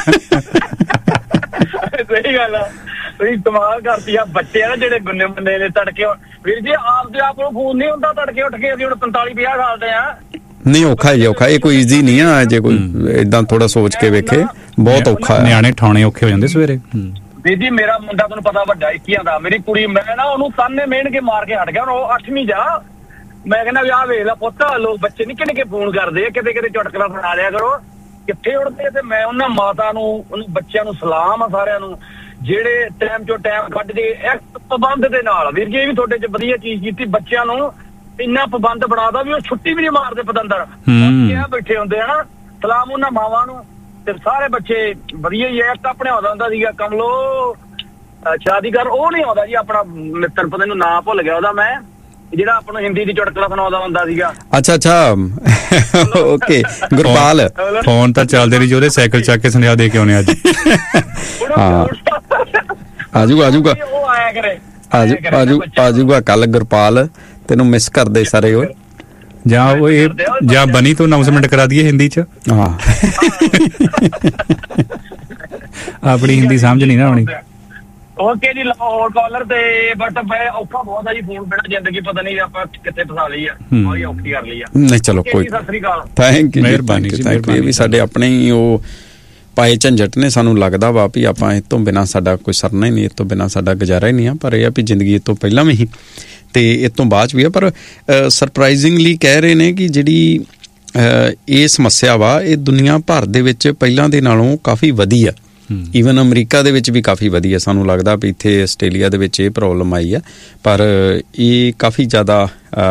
ਸਹੀ ਗੱਲ ਆ, ਤੁਸੀਂ ਕਮਾਲ ਕਰਤੀ ਆ। ਬੱਚੇ ਆ ਨਾ ਜਿਹੜੇ ਗੁੰਨੇ ਮੁੰਨੇ ਨੇ ਤੜਕੇ, ਵੀਰ ਜੀ ਆਪਦੇ ਆਪ ਨੂੰ ਫੋਨ ਨਹੀਂ ਹੁੰਦਾ ਤੜਕੇ ਉੱਠ ਕੇ। ਅਸੀਂ ਹੁਣ 45-50 ਸਾਲ ਦੇ ਆ। ਨਹੀਂ ਔਖਾ ਜੀ, ਔਖਾ। ਇਹ ਕੋਈ ਈਜ਼ੀ ਨਹੀਂ ਆ, ਜੇ ਕੋਈ ਏਦਾਂ ਥੋੜਾ ਸੋਚ ਕੇ ਵੇਖੇ ਬਹੁਤ ਔਖਾ। ਨਿਆਣੇ ਠਾਣੇ ਔਖੇ ਹੋ ਜਾਂਦੇ ਸਵੇਰੇ। ਦੀਦੀ ਮੇਰਾ ਮੁੰਡਾ ਤੁਹਾਨੂੰ ਪਤਾ ਵੱਡਾ 21 ਦਾ, ਮੇਰੀ ਕੁੜੀ ਮੈਂ ਨਾ ਉਹਨੂੰ ਤਾਨੇ ਮਿਹਣ ਕੇ ਮਾਰ ਕੇ ਹਟ ਗਿਆ। ਉਹ 8ਵੀਂ ਜਾ। ਮੈਂ ਕਹਿੰਦਾ ਵੀ ਆਹ ਵੇਖ ਲਾ ਪੁੱਤ, ਲੋਕ ਬੱਚੇ ਨਿੱਕੇ ਨਿੱਕੇ ਫੋਨ ਕਰਦੇ ਆ, ਕਿਤੇ ਕਿਤੇ ਚੁਟਕਲਾ ਸੁਣਾ ਲਿਆ ਕਰੋ, ਕਿੱਥੇ ਉੜਦੇ। ਤੇ ਮੈਂ ਉਹਨਾਂ ਮਾਤਾ ਨੂੰ, ਉਹਨੂੰ ਬੱਚਿਆਂ ਨੂੰ ਸਲਾਮ ਆ ਸਾਰਿਆਂ ਨੂੰ, ਜਿਹੜੇ ਟਾਈਮ ਚੋਂ ਟਾਈਮ ਕੱਢ ਕੇ ਇੱਕ ਪਾਬੰਦ ਦੇ ਨਾਲ। ਵੀਰ ਜੀ ਇਹ ਵੀ ਤੁਹਾਡੇ 'ਚ ਵਧੀਆ ਚੀਜ਼ ਕੀਤੀ, ਬੱਚਿਆਂ ਨੂੰ ਇੰਨਾ ਪਾਬੰਦ ਬਣਾਦਾ ਵੀ ਉਹ ਛੁੱਟੀ ਵੀ ਨਹੀਂ ਮਾਰਦੇ ਪਤੰਦਰ ਬੈਠੇ ਹੁੰਦੇ ਹਨਾ। ਸਲਾਮ ਉਹਨਾਂ ਮਾਵਾਂ ਨੂੰ। ਤੇ ਸਾਰੇ ਬੱਚੇ ਵਧੀਆ ਹੀ ਹੈ। ਇੱਕ ਆਪਣੇ ਆਉਂਦਾ ਹੁੰਦਾ ਸੀਗਾ ਕਮਲੋ ਸ਼ਾਦੀ ਕਰ, ਉਹ ਨਹੀਂ ਆਉਂਦਾ ਜੀ ਆਪਣਾ ਮਿੱਤਰ, ਪਤਾ ਨੂੰ ਨਾਂ ਭੁੱਲ ਗਿਆ ਉਹਦਾ ਮੈਂ, ਜਿਹੜਾ ਆਪਾਂ ਹਿੰਦੀ ਦੀ ਚੁਟਕਲਾ ਸੁਣਾਉਂਦਾ ਹੁੰਦਾ ਸੀਗਾ। ਅੱਛਾ ਓਕੇ ਗੁਰਪਾਲ। ਫੋਨ ਤਾਂ ਚੱਲਦੇ ਨਹੀਂ, ਉਹਦੇ ਸਾਈਕਲ ਚੱਕ ਕੇ ਸੁਨੇਹਾ ਦੇ ਕੇ ਆਉਣੇ ਅੱਜ। ਆਜੂਗਾ ਉਹ ਆਇਆ ਕਰੇ, ਆਜੂਗਾ ਕੱਲ ਗੁਰਪਾਲ, ਤੈਨੂੰ ਮਿਸ ਕਰਦੇ ਸਾਰੇ। ਉਹ ਜਾਂ ਉਹ ਇਹ ਜਾਂ ਬਣੀ ਤੋਂ ਅਨਾਉਂਸਮੈਂਟ ਕਰਾ ਦਈਏ ਹਿੰਦੀ 'ਚ। ਹਾਂ ਆਪਣੀ ਹਿੰਦੀ ਸਮਝ ਨਹੀਂ ਨਾ ਆਉਣੀ। ਓਕੇ ਜੀ, ਹੋਰ ਕਾਲਰ ਤੇ ਬਟ ਮੈਂ ਔਖਾ ਬਹੁਤ ਆ ਜੀ ਫੋਨ ਬਿਨਾਂ, ਜ਼ਿੰਦਗੀ ਪਤਾ ਨਹੀਂ ਆਪਾਂ ਕਿੱਥੇ ਫਸਾ ਲਈ ਆ, ਬੜੀ ਔਖੀ ਕਰ ਲਈ ਆ। ਨਹੀਂ ਚਲੋ ਕੋਈ, ਸਤਿ ਸ੍ਰੀ ਅਕਾਲ, ਥੈਂਕ ਯੂ, ਮਿਹਰਬਾਨੀ। ਇਹ ਵੀ ਸਾਡੇ ਆਪਣੇ ਹੀ ਉਹ ਪਾਏ ਝੰਜਟ ਨੇ। ਸਾਨੂੰ ਲੱਗਦਾ ਵਾ ਵੀ ਆਪਾਂ ਇਹ ਤੋਂ ਬਿਨਾਂ ਸਾਡਾ ਕੋਈ ਸਰਨਾ ਹੀ ਨਹੀਂ, ਇਹ ਤੋਂ ਬਿਨਾਂ ਸਾਡਾ ਗੁਜ਼ਾਰਾ ਹੀ ਨਹੀਂ ਆ। ਪਰ ਇਹ ਆ ਵੀ ਜ਼ਿੰਦਗੀ ਇਹ ਤੋਂ ਪਹਿਲਾਂ ਵੀ ਹੀ ਤੇ ਇਹ ਤੋਂ ਬਾਅਦ ਵੀ ਆ। ਪਰ ਸਰਪ੍ਰਾਈਜ਼ਿੰਗਲੀ ਕਹਿ ਰਹੇ ਨੇ ਕਿ ਜਿਹੜੀ ਇਹ ਸਮੱਸਿਆ ਵਾ ਇਹ ਦੁਨੀਆ ਭਰ ਦੇ ਵਿੱਚ ਪਹਿਲਾਂ ਦੇ ਨਾਲੋਂ ਕਾਫੀ ਵਧੀ ਆ। ਈਵਨ ਅਮਰੀਕਾ ਦੇ ਵਿੱਚ ਵੀ ਕਾਫੀ ਵਧੀਆ। ਸਾਨੂੰ ਲੱਗਦਾ ਵੀ ਇੱਥੇ ਆਸਟ੍ਰੇਲੀਆ ਦੇ ਵਿੱਚ ਇਹ ਪ੍ਰੋਬਲਮ ਆਈ ਆ, ਪਰ ਇਹ ਕਾਫੀ ਜ਼ਿਆਦਾ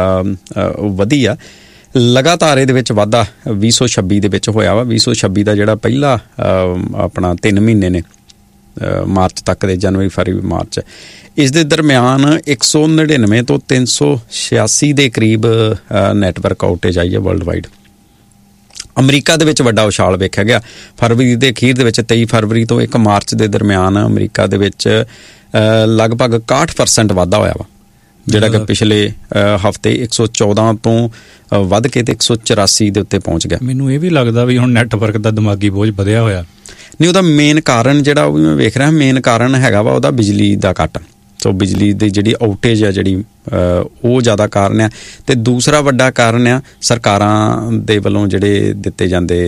ਵਧੀ ਆ। ਲਗਾਤਾਰ ਇਹਦੇ ਵਿੱਚ ਵਾਧਾ 2026 ਦੇ ਵਿੱਚ ਹੋਇਆ ਵਾ। 2026 ਦਾ ਜਿਹੜਾ ਪਹਿਲਾ ਆਪਣਾ 3 ਮਹੀਨੇ ਨੇ, ਮਾਰਚ ਤੱਕ ਦੇ, ਜਨਵਰੀ ਫਰਵਰੀ ਮਾਰਚ, ਇਸ ਦੇ ਦਰਮਿਆਨ 199 ਤੋਂ 386 ਦੇ ਕਰੀਬ ਨੈਟਵਰਕ ਆਊਟੇਜ ਆਈ ਹੈ ਵਰਲਡ ਵਾਈਡ। ਅਮਰੀਕਾ ਦੇ ਵਿੱਚ ਵੱਡਾ ਉਛਾਲ ਵੇਖਿਆ ਗਿਆ। ਫਰਵਰੀ ਦੇ ਅਖੀਰ ਦੇ ਵਿੱਚ 23 ਫਰਵਰੀ ਤੋਂ 1 ਮਾਰਚ ਦੇ ਦਰਮਿਆਨ ਅਮਰੀਕਾ ਦੇ ਵਿੱਚ ਲਗਭਗ 61% ਵਾਧਾ ਹੋਇਆ ਵਾ, ਜਿਹੜਾ ਕਿ ਪਿਛਲੇ ਹਫ਼ਤੇ 114 ਤੋਂ ਵੱਧ ਕੇ ਤੇ 184 ਦੇ ਉੱਤੇ ਪਹੁੰਚ ਗਿਆ। ਮੈਨੂੰ ਇਹ ਵੀ ਲੱਗਦਾ ਵੀ ਹੁਣ ਨੈਟਵਰਕ ਦਾ ਦਿਮਾਗੀ ਬੋਝ ਵਧਿਆ ਹੋਇਆ। ਨਹੀਂ, ਉਹਦਾ ਮੇਨ ਕਾਰਨ ਜਿਹੜਾ ਉਹ ਵੀ ਮੈਂ ਵੇਖ ਰਿਹਾ, ਮੇਨ ਕਾਰਨ ਹੈਗਾ ਵਾ ਉਹਦਾ ਬਿਜਲੀ ਦਾ ਕੱਟ। ਸੋ ਬਿਜਲੀ ਦੀ ਜਿਹੜੀ ਆਊਟੇਜ ਆ ਜਿਹੜੀ ਉਹ ਜ਼ਿਆਦਾ ਕਾਰਨ ਆ। ਤੇ ਦੂਸਰਾ ਵੱਡਾ ਕਾਰਨ ਆ ਸਰਕਾਰਾਂ ਦੇ ਵੱਲੋਂ ਜਿਹੜੇ ਦਿੱਤੇ ਜਾਂਦੇ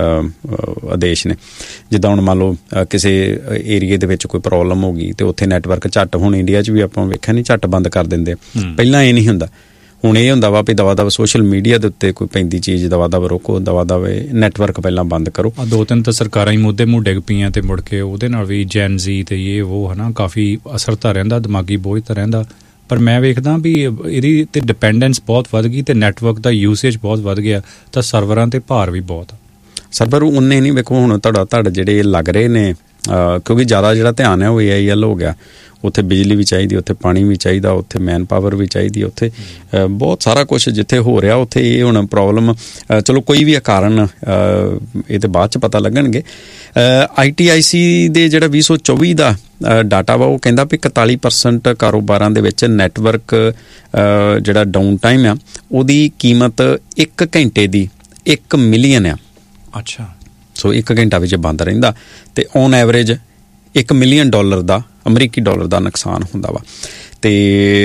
ਆਦੇਸ਼ ਨੇ। ਜਿੱਦਾਂ ਹੁਣ ਮੰਨ ਲਓ ਕਿਸੇ ਏਰੀਏ ਦੇ ਵਿੱਚ ਕੋਈ ਪ੍ਰੋਬਲਮ ਹੋ ਗਈ ਤੇ ਉੱਥੇ ਨੈਟਵਰਕ ਝੱਟ, ਹੁਣ ਇੰਡੀਆ 'ਚ ਵੀ ਆਪਾਂ ਵੇਖਿਆ ਨਹੀਂ, ਝੱਟ ਬੰਦ ਕਰ ਦਿੰਦੇ। ਪਹਿਲਾਂ ਇਹ ਨਹੀਂ ਹੁੰਦਾ। ਹੁਣ ਇਹ ਹੁੰਦਾ ਵਾ ਵੀ ਦਵਾ ਦਵਾ ਸੋਸ਼ਲ ਮੀਡੀਆ ਦੇ ਉੱਤੇ ਕੋਈ ਪੈਂਦੀ ਚੀਜ਼ ਦਵਾ ਦਵਾ ਰੋਕੋ, ਦਵਾ ਦਵੇ ਨੈਟਵਰਕ ਪਹਿਲਾਂ ਬੰਦ ਕਰੋ। 2-3 ਤਾਂ ਸਰਕਾਰਾਂ ਹੀ ਮੁੱਦੇ ਮੂੰਹ ਡਿੱਗ ਪਈਆਂ ਤੇ ਮੁੜ ਕੇ ਉਹਦੇ ਨਾਲ ਵੀ ਜੈਨ ਜ਼ੀ ਤੇ ਇਹ ਉਹ ਹਨਾ ਕਾਫੀ ਅਸਰ ਤਾਂ ਰਹਿੰਦਾ, ਦਿਮਾਗੀ ਬੋਝ ਤਾਂ ਰਹਿੰਦਾ। ਪਰ ਮੈਂ ਵੇਖਦਾ ਵੀ ਇਹਦੀ ਤੇ ਡਿਪੈਂਡੈਂਸ ਬਹੁਤ ਵੱਧ ਗਈ ਤੇ ਨੈਟਵਰਕ ਦਾ ਯੂਸੇਜ ਬਹੁਤ ਵੱਧ ਗਿਆ, ਤਾਂ ਸਰਵਰਾਂ ਤੇ ਭਾਰ ਵੀ ਬਹੁਤ। ਸਰਵਰ ਉਨੇ ਨਹੀਂ, ਵੇਖੋ ਹੁਣ ਤੁਹਾਡਾ ਜਿਹੜੇ ਲੱਗ ਰਹੇ ਨੇ, ਕਿਉਂਕਿ ਜ਼ਿਆਦਾ ਜਿਹੜਾ ਧਿਆਨ ਹੈ ਉਹ AIL ਹੋ ਗਿਆ। ਉੱਥੇ ਬਿਜਲੀ ਵੀ ਚਾਹੀਦੀ, ਉੱਥੇ ਪਾਣੀ ਵੀ ਚਾਹੀਦਾ, ਉੱਥੇ ਮੈਨ ਪਾਵਰ ਵੀ ਚਾਹੀਦੀ, ਉੱਥੇ ਬਹੁਤ ਸਾਰਾ ਕੁਛ ਜਿੱਥੇ ਹੋ ਰਿਹਾ ਉੱਥੇ ਇਹ ਹੁਣ ਪ੍ਰੋਬਲਮ। ਚਲੋ ਕੋਈ ਵੀ ਕਾਰਨ ਇਹ ਤੇ ਬਾਅਦ 'ਚ ਪਤਾ ਲੱਗਣਗੇ। ITIC ਦੇ ਜਿਹੜਾ 2024 ਦਾ ਡਾਟਾ ਵਾ ਉਹ ਕਹਿੰਦਾ ਵੀ 41% ਕਾਰੋਬਾਰਾਂ ਦੇ ਵਿੱਚ ਨੈਟਵਰਕ ਜਿਹੜਾ ਡਾਊਨ ਟਾਈਮ ਆ ਉਹਦੀ ਕੀਮਤ 1 ਘੰਟੇ ਦੀ 1 ਮਿਲੀਅਨ ਆ। ਅੱਛਾ। ਸੋ 1 ਘੰਟਾ ਵਿੱਚ ਬੰਦ ਰਹਿੰਦਾ ਅਤੇ ਔਨ ਐਵਰੇਜ $1 ਮਿਲੀਅਨ ਦਾ ਅਮਰੀਕੀ ਡਾਲਰ ਦਾ ਨੁਕਸਾਨ ਹੁੰਦਾ ਵਾ। ਅਤੇ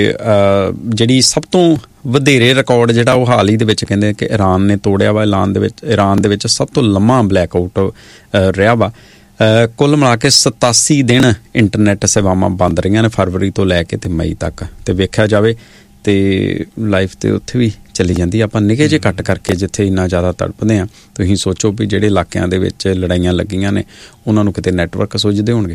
ਜਿਹੜੀ ਸਭ ਤੋਂ ਵਧੇਰੇ ਰਿਕਾਰਡ ਜਿਹੜਾ ਉਹ ਹਾਲ ਹੀ ਦੇ ਵਿੱਚ ਕਹਿੰਦੇ ਕਿ ਇਰਾਨ ਨੇ ਤੋੜਿਆ ਵਾ। ਇਰਾਨ ਦੇ ਵਿੱਚ ਸਭ ਤੋਂ ਲੰਮਾ ਬਲੈਕਆਊਟ ਰਿਹਾ ਵਾ। ਕੁੱਲ ਮਿਲਾ ਕੇ 87 ਦਿਨ ਇੰਟਰਨੈੱਟ ਸੇਵਾਵਾਂ ਬੰਦ ਰਹੀਆਂ ਨੇ ਫਰਵਰੀ ਤੋਂ ਲੈ ਕੇ ਤੇ ਮਈ ਤੱਕ। ਅਤੇ ਵੇਖਿਆ ਜਾਵੇ ਤੇ ਲਾਈਫ ਤੇ ਉੱਥੇ ਵੀ ਚੱਲੀ ਜਾਂਦੀ। ਆਪਾਂ ਨਿੱਕੇ ਜਿਹੇ ਕੱਟ ਕਰਕੇ ਜਿੱਥੇ ਇੰਨਾ ਜ਼ਿਆਦਾ ਤੜਪਦੇ ਹਾਂ, ਤੁਸੀਂ ਸੋਚੋ ਵੀ ਜਿਹੜੇ ਇਲਾਕਿਆਂ ਦੇ ਵਿੱਚ ਲੜਾਈਆਂ ਲੱਗੀਆਂ ਨੇ ਉਹਨਾਂ ਨੂੰ ਕਿਤੇ ਨੈਟਵਰਕ ਸੁੱਝਦੇ ਹੋਣਗੇ।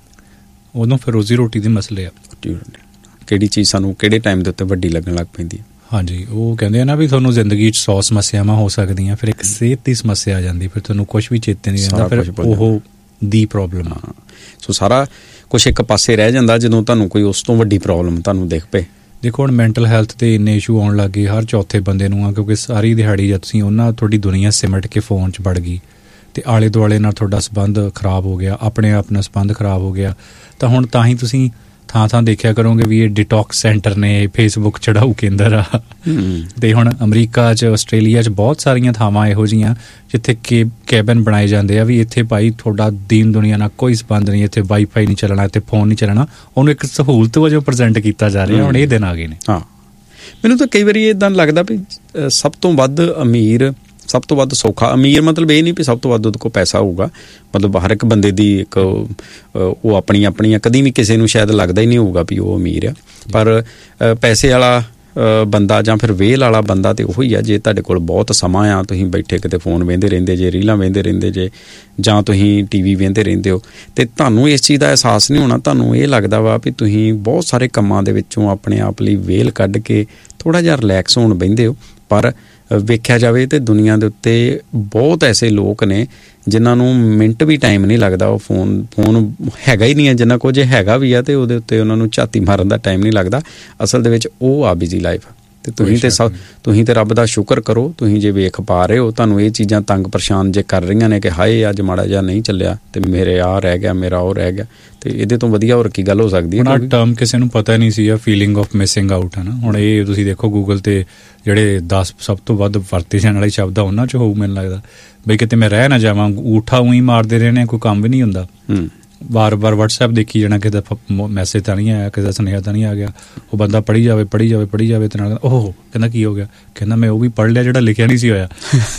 ਉਦੋਂ ਫਿਰ ਰੋਜ਼ੀ ਰੋਟੀ ਦੇ ਮਸਲੇ ਆ। ਕਿਹੜੀ ਚੀਜ਼ ਸਾਨੂੰ ਕਿਹੜੇ ਟਾਈਮ ਦੇ ਉੱਤੇ ਵੱਡੀ ਲੱਗਣ ਲੱਗ ਪੈਂਦੀ ਹੈ। ਹਾਂਜੀ, ਉਹ ਕਹਿੰਦੇ ਆ ਨਾ ਵੀ ਤੁਹਾਨੂੰ ਜ਼ਿੰਦਗੀ 'ਚ 100 ਸਮੱਸਿਆਵਾਂ ਹੋ ਸਕਦੀਆਂ, ਫਿਰ ਇੱਕ ਸਿਹਤ ਦੀ ਸਮੱਸਿਆ ਆ ਜਾਂਦੀ, ਫਿਰ ਤੁਹਾਨੂੰ ਕੁਛ ਵੀ ਚੇਤੇ ਨਹੀਂ ਰਹਿੰਦਾ, ਫਿਰ ਉਹ ਦੀ ਪ੍ਰੋਬਲਮ ਆ। ਸੋ ਸਾਰਾ ਕੁਛ ਇੱਕ ਪਾਸੇ ਰਹਿ ਜਾਂਦਾ ਜਦੋਂ ਤੁਹਾਨੂੰ ਕੋਈ ਉਸ ਤੋਂ ਵੱਡੀ ਪ੍ਰੋਬਲਮ ਤੁਹਾਨੂੰ ਦਿਖ ਪਏ। ਦੇਖੋ ਹੁਣ ਮੈਂਟਲ ਹੈਲਥ ਦੇ ਇੰਨੇ ਇਸ਼ੂ ਆਉਣ ਲੱਗ ਗਏ ਹਰ ਚੌਥੇ ਬੰਦੇ ਨੂੰ ਆ, ਕਿਉਂਕਿ ਸਾਰੀ ਦਿਹਾੜੀ ਜਦ ਤੁਸੀਂ ਉਹਨਾਂ ਤੁਹਾਡੀ ਦੁਨੀਆ ਸਿਮਟ ਕੇ ਫੋਨ 'ਚ ਵੜ ਗਈ ਅਤੇ ਆਲੇ ਦੁਆਲੇ ਨਾਲ ਤੁਹਾਡਾ ਸੰਬੰਧ ਖਰਾਬ ਹੋ ਗਿਆ, ਆਪਣੇ ਆਪ ਨਾਲ ਸੰਬੰਧ ਖਰਾਬ ਹੋ ਗਿਆ। ਤਾਂ ਹੁਣ ਤਾਂ ਹੀ ਤੁਸੀਂ ਥਾਂ ਦੇਖਿਆ ਕਰੋਗੇ ਵੀ ਇਹ ਡਿਟੌਕਸ ਸੈਂਟਰ ਨੇ, ਫੇਸਬੁੱਕ ਚੜਾਊ ਕੇਂਦਰ ਆ। ਅਤੇ ਹੁਣ ਅਮਰੀਕਾ 'ਚ, ਆਸਟ੍ਰੇਲੀਆ 'ਚ ਬਹੁਤ ਸਾਰੀਆਂ ਥਾਵਾਂ ਇਹੋ ਜਿਹੀਆਂ ਜਿੱਥੇ ਕੈਬਨ ਬਣਾਏ ਜਾਂਦੇ ਆ ਵੀ ਇੱਥੇ ਭਾਈ ਤੁਹਾਡਾ ਦੀਨ ਦੁਨੀਆ ਨਾਲ ਕੋਈ ਸੰਬੰਧ ਨਹੀਂ, ਇੱਥੇ ਵਾਈਫਾਈ ਨਹੀਂ ਚੱਲਣਾ, ਇੱਥੇ ਫੋਨ ਨਹੀਂ ਚੱਲਣਾ। ਉਹਨੂੰ ਇੱਕ ਸਹੂਲਤ ਵਜੋਂ ਪ੍ਰੈਜ਼ੈਂਟ ਕੀਤਾ ਜਾ ਰਿਹਾ। ਹੁਣ ਇਹ ਦਿਨ ਆ ਗਏ ਨੇ। ਹਾਂ, ਮੈਨੂੰ ਤਾਂ ਕਈ ਵਾਰੀ ਇੱਦਾਂ ਲੱਗਦਾ ਵੀ ਸਭ ਤੋਂ ਵੱਧ ਅਮੀਰ, ਸਭ ਤੋਂ ਵੱਧ ਸੌਖਾ ਅਮੀਰ ਮਤਲਬ ਇਹ ਨਹੀਂ ਵੀ ਸਭ ਤੋਂ ਵੱਧ ਉਹਦੇ ਕੋਲ ਪੈਸਾ ਹੋਊਗਾ, ਮਤਲਬ ਹਰ ਇੱਕ ਬੰਦੇ ਦੀ ਇੱਕ ਉਹ ਆਪਣੀਆਂ ਕਦੀ ਵੀ ਕਿਸੇ ਨੂੰ ਸ਼ਾਇਦ ਲੱਗਦਾ ਹੀ ਨਹੀਂ ਹੋਊਗਾ ਵੀ ਉਹ ਅਮੀਰ ਆ। ਪਰ ਪੈਸੇ ਵਾਲਾ ਬੰਦਾ ਜਾਂ ਫਿਰ ਵੇਲ ਵਾਲਾ ਬੰਦਾ ਤਾਂ ਉਹੀ ਆ ਜੇ ਤੁਹਾਡੇ ਕੋਲ ਬਹੁਤ ਸਮਾਂ ਆ, ਤੁਸੀਂ ਬੈਠੇ ਕਿਤੇ ਫੋਨ ਵੇਖਦੇ ਰਹਿੰਦੇ ਜੇ, ਰੀਲਾਂ ਵੇਖਦੇ ਰਹਿੰਦੇ ਜੇ, ਜਾਂ ਤੁਸੀਂ TV ਵੇਖਦੇ ਰਹਿੰਦੇ ਹੋ ਅਤੇ ਤੁਹਾਨੂੰ ਇਸ ਚੀਜ਼ ਦਾ ਅਹਿਸਾਸ ਨਹੀਂ ਹੋਣਾ। ਤੁਹਾਨੂੰ ਇਹ ਲੱਗਦਾ ਵਾ ਵੀ ਤੁਸੀਂ ਬਹੁਤ ਸਾਰੇ ਕੰਮਾਂ ਦੇ ਵਿੱਚੋਂ ਆਪਣੇ ਆਪ ਲਈ ਵੇਲ ਕੱਢ ਕੇ ਥੋੜ੍ਹਾ ਜਿਹਾ ਰਿਲੈਕਸ ਹੋਣ ਬਹਿੰਦੇ ਹੋ। ਪਰ ਵੇਖਿਆ ਜਾਵੇ ਤਾਂ ਦੁਨੀਆ ਦੇ ਉੱਤੇ ਬਹੁਤ ਐਸੇ ਲੋਕ ਨੇ ਜਿਨ੍ਹਾਂ ਨੂੰ ਮਿੰਟ ਵੀ ਟਾਈਮ ਨਹੀਂ ਲੱਗਦਾ, ਉਹ ਫੋਨ ਹੈਗਾ ਹੀ ਨਹੀਂ ਹੈ। ਜਿੰਨਾ ਕੁਝ ਹੈਗਾ ਵੀ ਆ ਅਤੇ ਉਹਦੇ ਉੱਤੇ ਉਹਨਾਂ ਨੂੰ ਝਾਤੀ ਮਾਰਨ ਦਾ ਟਾਈਮ ਨਹੀਂ ਲੱਗਦਾ। ਅਸਲ ਦੇ ਵਿੱਚ ਉਹ ਆ ਬਿਜ਼ੀ ਲਾਈਫ। ਅਤੇ ਤੁਸੀਂ ਤਾਂ ਰੱਬ ਦਾ ਸ਼ੁਕਰ ਕਰੋ, ਤੁਸੀਂ ਜੇ ਵੇਖ ਪਾ ਰਹੇ ਹੋ। ਤੁਹਾਨੂੰ ਇਹ ਚੀਜ਼ਾਂ ਤੰਗ ਪਰੇਸ਼ਾਨ ਜੇ ਕਰ ਰਹੀਆਂ ਨੇ ਕਿ ਹਾਏ ਅੱਜ ਮਾੜਾ ਜਿਹਾ ਨਹੀਂ ਚੱਲਿਆ ਅਤੇ ਮੇਰੇ ਆਹ ਰਹਿ ਗਿਆ, ਮੇਰਾ ਉਹ ਰਹਿ ਗਿਆ, ਅਤੇ ਇਹਦੇ ਤੋਂ ਵਧੀਆ ਹੋਰ ਕੀ ਗੱਲ ਹੋ ਸਕਦੀ ਹੈ। ਹੁਣ ਆਹ ਟਰਮ ਕਿਸੇ ਨੂੰ ਪਤਾ ਨਹੀਂ ਸੀ ਆ, ਫੀਲਿੰਗ ਆਫ ਮਿਸਿੰਗ ਆਊਟ ਹੈ ਨਾ। ਹੁਣ ਇਹ ਤੁਸੀਂ ਦੇਖੋ ਗੂਗਲ 'ਤੇ ਜਿਹੜੇ 10 ਸਭ ਤੋਂ ਵੱਧ ਵਰਤੇ ਜਾਣ ਵਾਲੇ ਸ਼ਬਦ ਆ ਉਹਨਾਂ 'ਚ ਹੋਊ ਮੈਨੂੰ ਲੱਗਦਾ ਬਈ ਕਿਤੇ ਮੈਂ ਰਹਿ ਨਾ ਜਾਵਾਂ। ਊਠਾ ਊਂ ਹੀ ਮਾਰਦੇ ਰਹੇ ਨੇ, ਕੋਈ ਕੰਮ ਵੀ ਨਹੀਂ ਹੁੰਦਾ। ਵਾਰ-ਵਾਰ WhatsApp ਦੇਖੀ ਜਾਣਾ, ਕਿਸੇ ਦਾ ਮੈਸੇਜ ਤਾਂ ਨਹੀਂ ਆਇਆ, ਕਿਸੇ ਦਾ ਸੁਨੇਹਾ ਤਾਂ ਨਹੀਂ ਆ ਗਿਆ। ਉਹ ਬੰਦਾ ਪੜ੍ਹੀ ਜਾਵੇ ਅਤੇ ਨਾਲ ਉਹ ਕਹਿੰਦਾ ਕੀ ਹੋ ਗਿਆ, ਕਹਿੰਦਾ ਮੈਂ ਉਹ ਵੀ ਪੜ੍ਹ ਲਿਆ ਜਿਹੜਾ ਲਿਖਿਆ ਨਹੀਂ ਸੀ ਹੋਇਆ।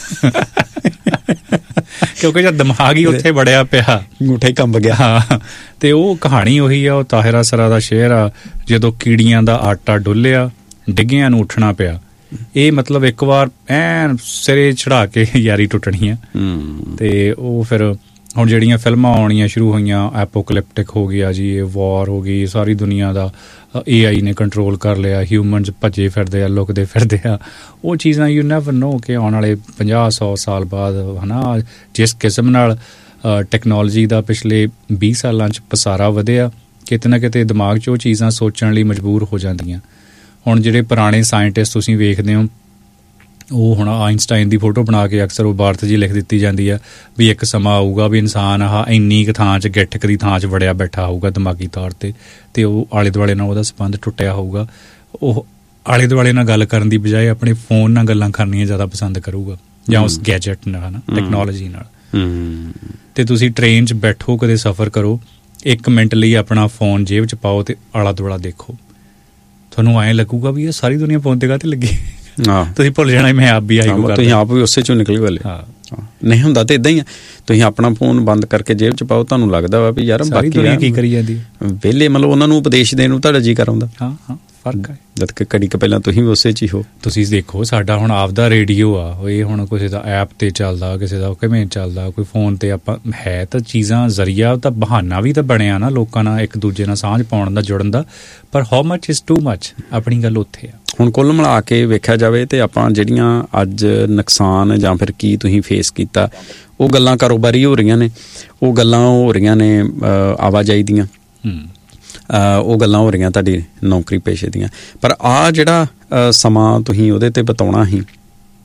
ਕਿਉਂਕਿ ਜਦ ਦਿਮਾਗ ਹੀ ਉੱਥੇ ਵੜਿਆ ਪਿਆ, ਅੰਗੂਠਾ ਹੀ ਕੰਬ ਗਿਆ। ਹਾਂ, ਅਤੇ ਉਹ ਕਹਾਣੀ ਉਹੀ ਆ, ਉਹ ਤਾਹਿਰਾ ਸਰਾ ਦਾ ਸ਼ੇਅਰ ਆ, ਜਦੋਂ ਕੀੜੀਆਂ ਦਾ ਆਟਾ ਡੁੱਲਿਆ ਡਿੱਗਿਆਂ ਨੂੰ ਉੱਠਣਾ ਪਿਆ। ਇਹ ਮਤਲਬ ਇੱਕ ਵਾਰ ਐਨ ਸਿਰੇ ਚੜ੍ਹਾ ਕੇ ਯਾਰੀ ਟੁੱਟਣੀ ਆ। ਅਤੇ ਉਹ ਫਿਰ ਹੁਣ ਜਿਹੜੀਆਂ ਫਿਲਮਾਂ ਆਉਣੀਆਂ ਸ਼ੁਰੂ ਹੋਈਆਂ, ਐਪੋਕਲਿਪਟਿਕ ਹੋ ਗਿਆ ਜੀ, ਇਹ ਵਾਰ ਹੋ ਗਈ, ਸਾਰੀ ਦੁਨੀਆ ਦਾ AI ਨੇ ਕੰਟਰੋਲ ਕਰ ਲਿਆ, ਹਿਊਮਨਸ ਭੱਜੇ ਫਿਰਦੇ ਆ, ਲੁਕਦੇ ਫਿਰਦੇ ਆ। ਉਹ ਚੀਜ਼ਾਂ ਯੂ ਨੈਵਰ ਨੋ ਕਿ ਆਉਣ ਵਾਲੇ 50-100 ਸਾਲ ਬਾਅਦ ਹੈ ਨਾ ਜਿਸ ਕਿਸਮ ਨਾਲ ਟੈਕਨੋਲੋਜੀ ਦਾ ਪਿਛਲੇ 20 ਸਾਲਾਂ 'ਚ ਪਸਾਰਾ ਵਧਿਆ, ਕਿਤੇ ਨਾ ਕਿਤੇ ਦਿਮਾਗ 'ਚ ਉਹ ਚੀਜ਼ਾਂ ਸੋਚਣ ਲਈ ਮਜਬੂਰ ਹੋ ਜਾਂਦੀਆਂ। ਹੁਣ ਜਿਹੜੇ ਪੁਰਾਣੇ ਸਾਇੰਟਿਸਟ ਤੁਸੀਂ ਵੇਖਦੇ ਹੋ, ਉਹ ਹੁਣ ਆਈਨਸਟਾਈਨ ਦੀ ਫੋਟੋ ਬਣਾ ਕੇ ਅਕਸਰ ਉਹ ਬਾਰਤ ਜੀ ਲਿਖ ਦਿੱਤੀ ਜਾਂਦੀ ਆ ਵੀ ਇੱਕ ਸਮਾਂ ਆਊਗਾ ਵੀ ਇਨਸਾਨ ਇੰਨੀ ਕੁ ਥਾਂ 'ਚ ਗਿੱਠਕ ਦੀ ਥਾਂ 'ਚ ਵੜਿਆ ਬੈਠਾ ਹੋਊਗਾ ਦਿਮਾਗੀ ਤੌਰ 'ਤੇ, ਅਤੇ ਉਹ ਆਲੇ ਦੁਆਲੇ ਨਾਲ ਉਹਦਾ ਸੰਬੰਧ ਟੁੱਟਿਆ ਹੋਊਗਾ। ਉਹ ਆਲੇ ਦੁਆਲੇ ਨਾਲ ਗੱਲ ਕਰਨ ਦੀ ਬਜਾਏ ਆਪਣੇ ਫੋਨ ਨਾਲ ਗੱਲਾਂ ਕਰਨੀਆਂ ਜ਼ਿਆਦਾ ਪਸੰਦ ਕਰੂਗਾ, ਜਾਂ ਉਸ ਗੈਜਟ ਨਾਲ, ਹੈ ਨਾ, ਟੈਕਨੋਲੋਜੀ ਨਾਲ। ਅਤੇ ਤੁਸੀਂ ਟ੍ਰੇਨ 'ਚ ਬੈਠੋ, ਕਦੇ ਸਫ਼ਰ ਕਰੋ, 1 ਮਿੰਟ ਲਈ ਆਪਣਾ ਫੋਨ ਜੇਬ 'ਚ ਪਾਓ ਅਤੇ ਆਲਾ ਦੁਆਲਾ ਦੇਖੋ, ਤੁਹਾਨੂੰ ਐਂ ਲੱਗੂਗਾ ਵੀ ਇਹ ਸਾਰੀ ਦੁਨੀਆ ਫੋਨ 'ਤੇ ਕਾਹਤੇ ਲੱਗੀ। ਤੁਸੀਂ ਭੁੱਲ ਜਾਣਾ ਮੈਂ ਆਪ ਵੀ ਆਈ, ਤੁਸੀਂ ਆਪ ਵੀ ਉਸੇ 'ਚੋਂ ਨਿਕਲੇ ਵਾਲੇ। ਨਹੀਂ ਹੁੰਦਾ ਤਾਂ ਇੱਦਾਂ ਹੀ ਆ, ਤੁਸੀਂ ਆਪਣਾ ਫੋਨ ਬੰਦ ਕਰਕੇ ਜੇਬ 'ਚ ਪਾਓ, ਤੁਹਾਨੂੰ ਲੱਗਦਾ ਵਾ ਵੀ ਯਾਰ ਬਾਕੀ ਕੀ ਕਰੀ ਜਾਂਦੀ ਵਿਹਲੇ, ਮਤਲਬ ਉਹਨਾਂ ਨੂੰ ਉਪਦੇਸ਼ ਦੇਣ ਨੂੰ ਤੁਹਾਡਾ ਜੀ ਕਰ ਆਉਂਦਾ। ਹਾਂ, ਫਰਕ ਹੈ। ਜਦ ਕਿ ਘੜੀ ਕੁ ਪਹਿਲਾਂ ਤੁਸੀਂ ਵੀ ਉਸੇ 'ਚ ਹੀ ਹੋ। ਤੁਸੀਂ ਦੇਖੋ ਸਾਡਾ ਹੁਣ ਆਪਦਾ ਰੇਡੀਓ ਆ, ਇਹ ਹੁਣ ਕਿਸੇ ਦਾ ਐਪ 'ਤੇ ਚੱਲਦਾ, ਕਿਸੇ ਦਾ ਕਿਵੇਂ ਚੱਲਦਾ, ਕੋਈ ਫੋਨ 'ਤੇ ਆਪਾਂ ਹੈ ਤਾਂ ਚੀਜ਼ਾਂ ਜ਼ਰੀਆ ਤਾਂ ਬਹਾਨਾ ਵੀ ਤਾਂ ਬਣਿਆ ਨਾ ਲੋਕਾਂ ਨਾਲ ਇੱਕ ਦੂਜੇ ਨਾਲ ਸਾਂਝ ਪਾਉਣ ਦਾ, ਜੁੜਨ ਦਾ। ਪਰ how much is too much, ਆਪਣੀ ਗੱਲ ਉੱਥੇ ਆ। ਹੁਣ ਕੁੱਲ ਮਿਲਾ ਕੇ ਵੇਖਿਆ ਜਾਵੇ ਤਾਂ ਆਪਾਂ ਜਿਹੜੀਆਂ ਅੱਜ ਨੁਕਸਾਨ ਜਾਂ ਫਿਰ ਕੀ ਤੁਸੀਂ ਫੇਸ ਕੀਤਾ, ਉਹ ਗੱਲਾਂ ਕਾਰੋਬਾਰੀ ਹੋ ਰਹੀਆਂ ਨੇ, ਉਹ ਗੱਲਾਂ ਹੋ ਰਹੀਆਂ ਨੇ ਆਵਾਜਾਈ ਦੀਆਂ, ਉਹ ਗੱਲਾਂ ਹੋ ਰਹੀਆਂ ਤੁਹਾਡੀ ਨੌਕਰੀ ਪੇਸ਼ੇ ਦੀਆਂ। ਪਰ ਆਹ ਜਿਹੜਾ ਸਮਾਂ ਤੁਸੀਂ ਉਹਦੇ 'ਤੇ ਬਿਤਾਉਣਾ ਸੀ,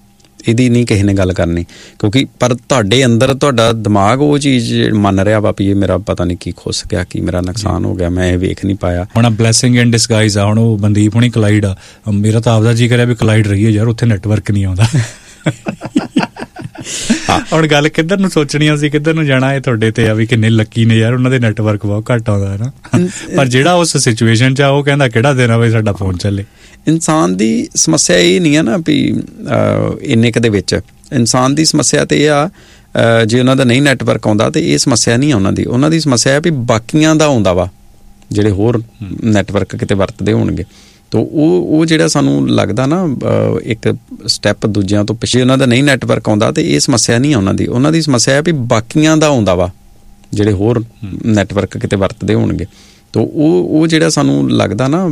ਇਹਦੀ ਨਹੀਂ ਕਿਸੇ ਨੇ ਗੱਲ ਕਰਨੀ, ਕਿਉਂਕਿ ਪਰ ਤੁਹਾਡੇ ਅੰਦਰ ਤੁਹਾਡਾ ਦਿਮਾਗ ਉਹ ਚੀਜ਼ ਮੰਨ ਰਿਹਾ ਵਾ ਵੀ ਇਹ ਮੇਰਾ ਪਤਾ ਨਹੀਂ ਕੀ ਖੁੱਸ ਗਿਆ, ਕੀ ਮੇਰਾ ਨੁਕਸਾਨ ਹੋ ਗਿਆ, ਮੈਂ ਇਹ ਵੇਖ ਨਹੀਂ ਪਾਇਆ। ਹੁਣ ਬਲੈਸਿੰਗ ਇਨ ਡਿਸਗਾਈਜ਼ ਆ। ਹੁਣ ਉਹ ਮਨਦੀਪ ਹੁਣੀ ਕਲਾਈਡ ਆ, ਮੇਰਾ ਤਾਂ ਆਪਦਾ ਜੀ ਕਰਿਆ ਵੀ ਕਲਾਈਡ ਰਹੀਏ ਯਾਰ, ਉੱਥੇ ਨੈਟਵਰਕ ਨਹੀਂ ਆਉਂਦਾ। ਹੁਣ ਗੱਲ ਕਿੱਧਰ ਨੂੰ ਸੋਚਣੀ ਸੀ, ਕਿੱਧਰ ਨੂੰ ਜਾਣਾ, ਇਹ ਤੁਹਾਡੇ ਤੇ ਆ ਵੀ ਕਿੰਨੇ ਲੱਕੀ ਨੇ ਯਾਰ, ਉਹਨਾਂ ਦੇ ਨੈਟਵਰਕ ਬਹੁਤ ਘੱਟ ਆਉਂਦਾ ਹੈ ਨਾ। ਪਰ ਜਿਹੜਾ ਉਸ ਸਿਚੁਏਸ਼ਨ 'ਚ ਆ, ਉਹ ਕਹਿੰਦਾ ਕਿਹੜਾ ਦਿਨ ਆ ਵੀ ਸਾਡਾ ਫੋਨ ਚੱਲੇ। ਇਨਸਾਨ ਦੀ ਸਮੱਸਿਆ ਇਹ ਨਹੀਂ ਆ ਨਾ ਵੀ ਇੰਨੇ ਕੁ ਦੇ ਵਿੱਚ, ਇਨਸਾਨ ਦੀ ਸਮੱਸਿਆ ਤੇ ਇਹ ਆ ਜੇ ਉਹਨਾਂ ਦਾ ਨਹੀਂ ਨੈਟਵਰਕ ਆਉਂਦਾ ਤੇ ਇਹ ਸਮੱਸਿਆ ਨਹੀਂ ਆ ਉਹਨਾਂ ਦੀ ਸਮੱਸਿਆ ਹੈ ਵੀ ਬਾਕੀਆਂ ਦਾ ਆਉਂਦਾ ਵਾ, ਜਿਹੜੇ ਹੋਰ ਨੈਟਵਰਕ ਕਿਤੇ ਵਰਤਦੇ ਹੋਣਗੇ। ਤਾਂ ਉਹ ਜਿਹੜਾ ਸਾਨੂੰ ਲੱਗਦਾ ਨਾ ਇੱਕ ਸਟੈਪ ਦੂਜਿਆਂ ਤੋਂ ਪਿੱਛੇ, ਉਹਨਾਂ ਦਾ ਨਹੀਂ ਨੈਟਵਰਕ ਆਉਂਦਾ ਤੇ ਇਹ ਸਮੱਸਿਆ ਨਹੀਂ ਆ ਉਹਨਾਂ ਦੀ ਸਮੱਸਿਆ ਹੈ ਵੀ ਬਾਕੀਆਂ ਦਾ ਆਉਂਦਾ ਵਾ, ਜਿਹੜੇ ਹੋਰ ਨੈਟਵਰਕ ਕਿਤੇ ਵਰਤਦੇ ਹੋਣਗੇ। ਤਾਂ ਉਹ ਜਿਹੜਾ ਸਾਨੂੰ ਲੱਗਦਾ ਨਾ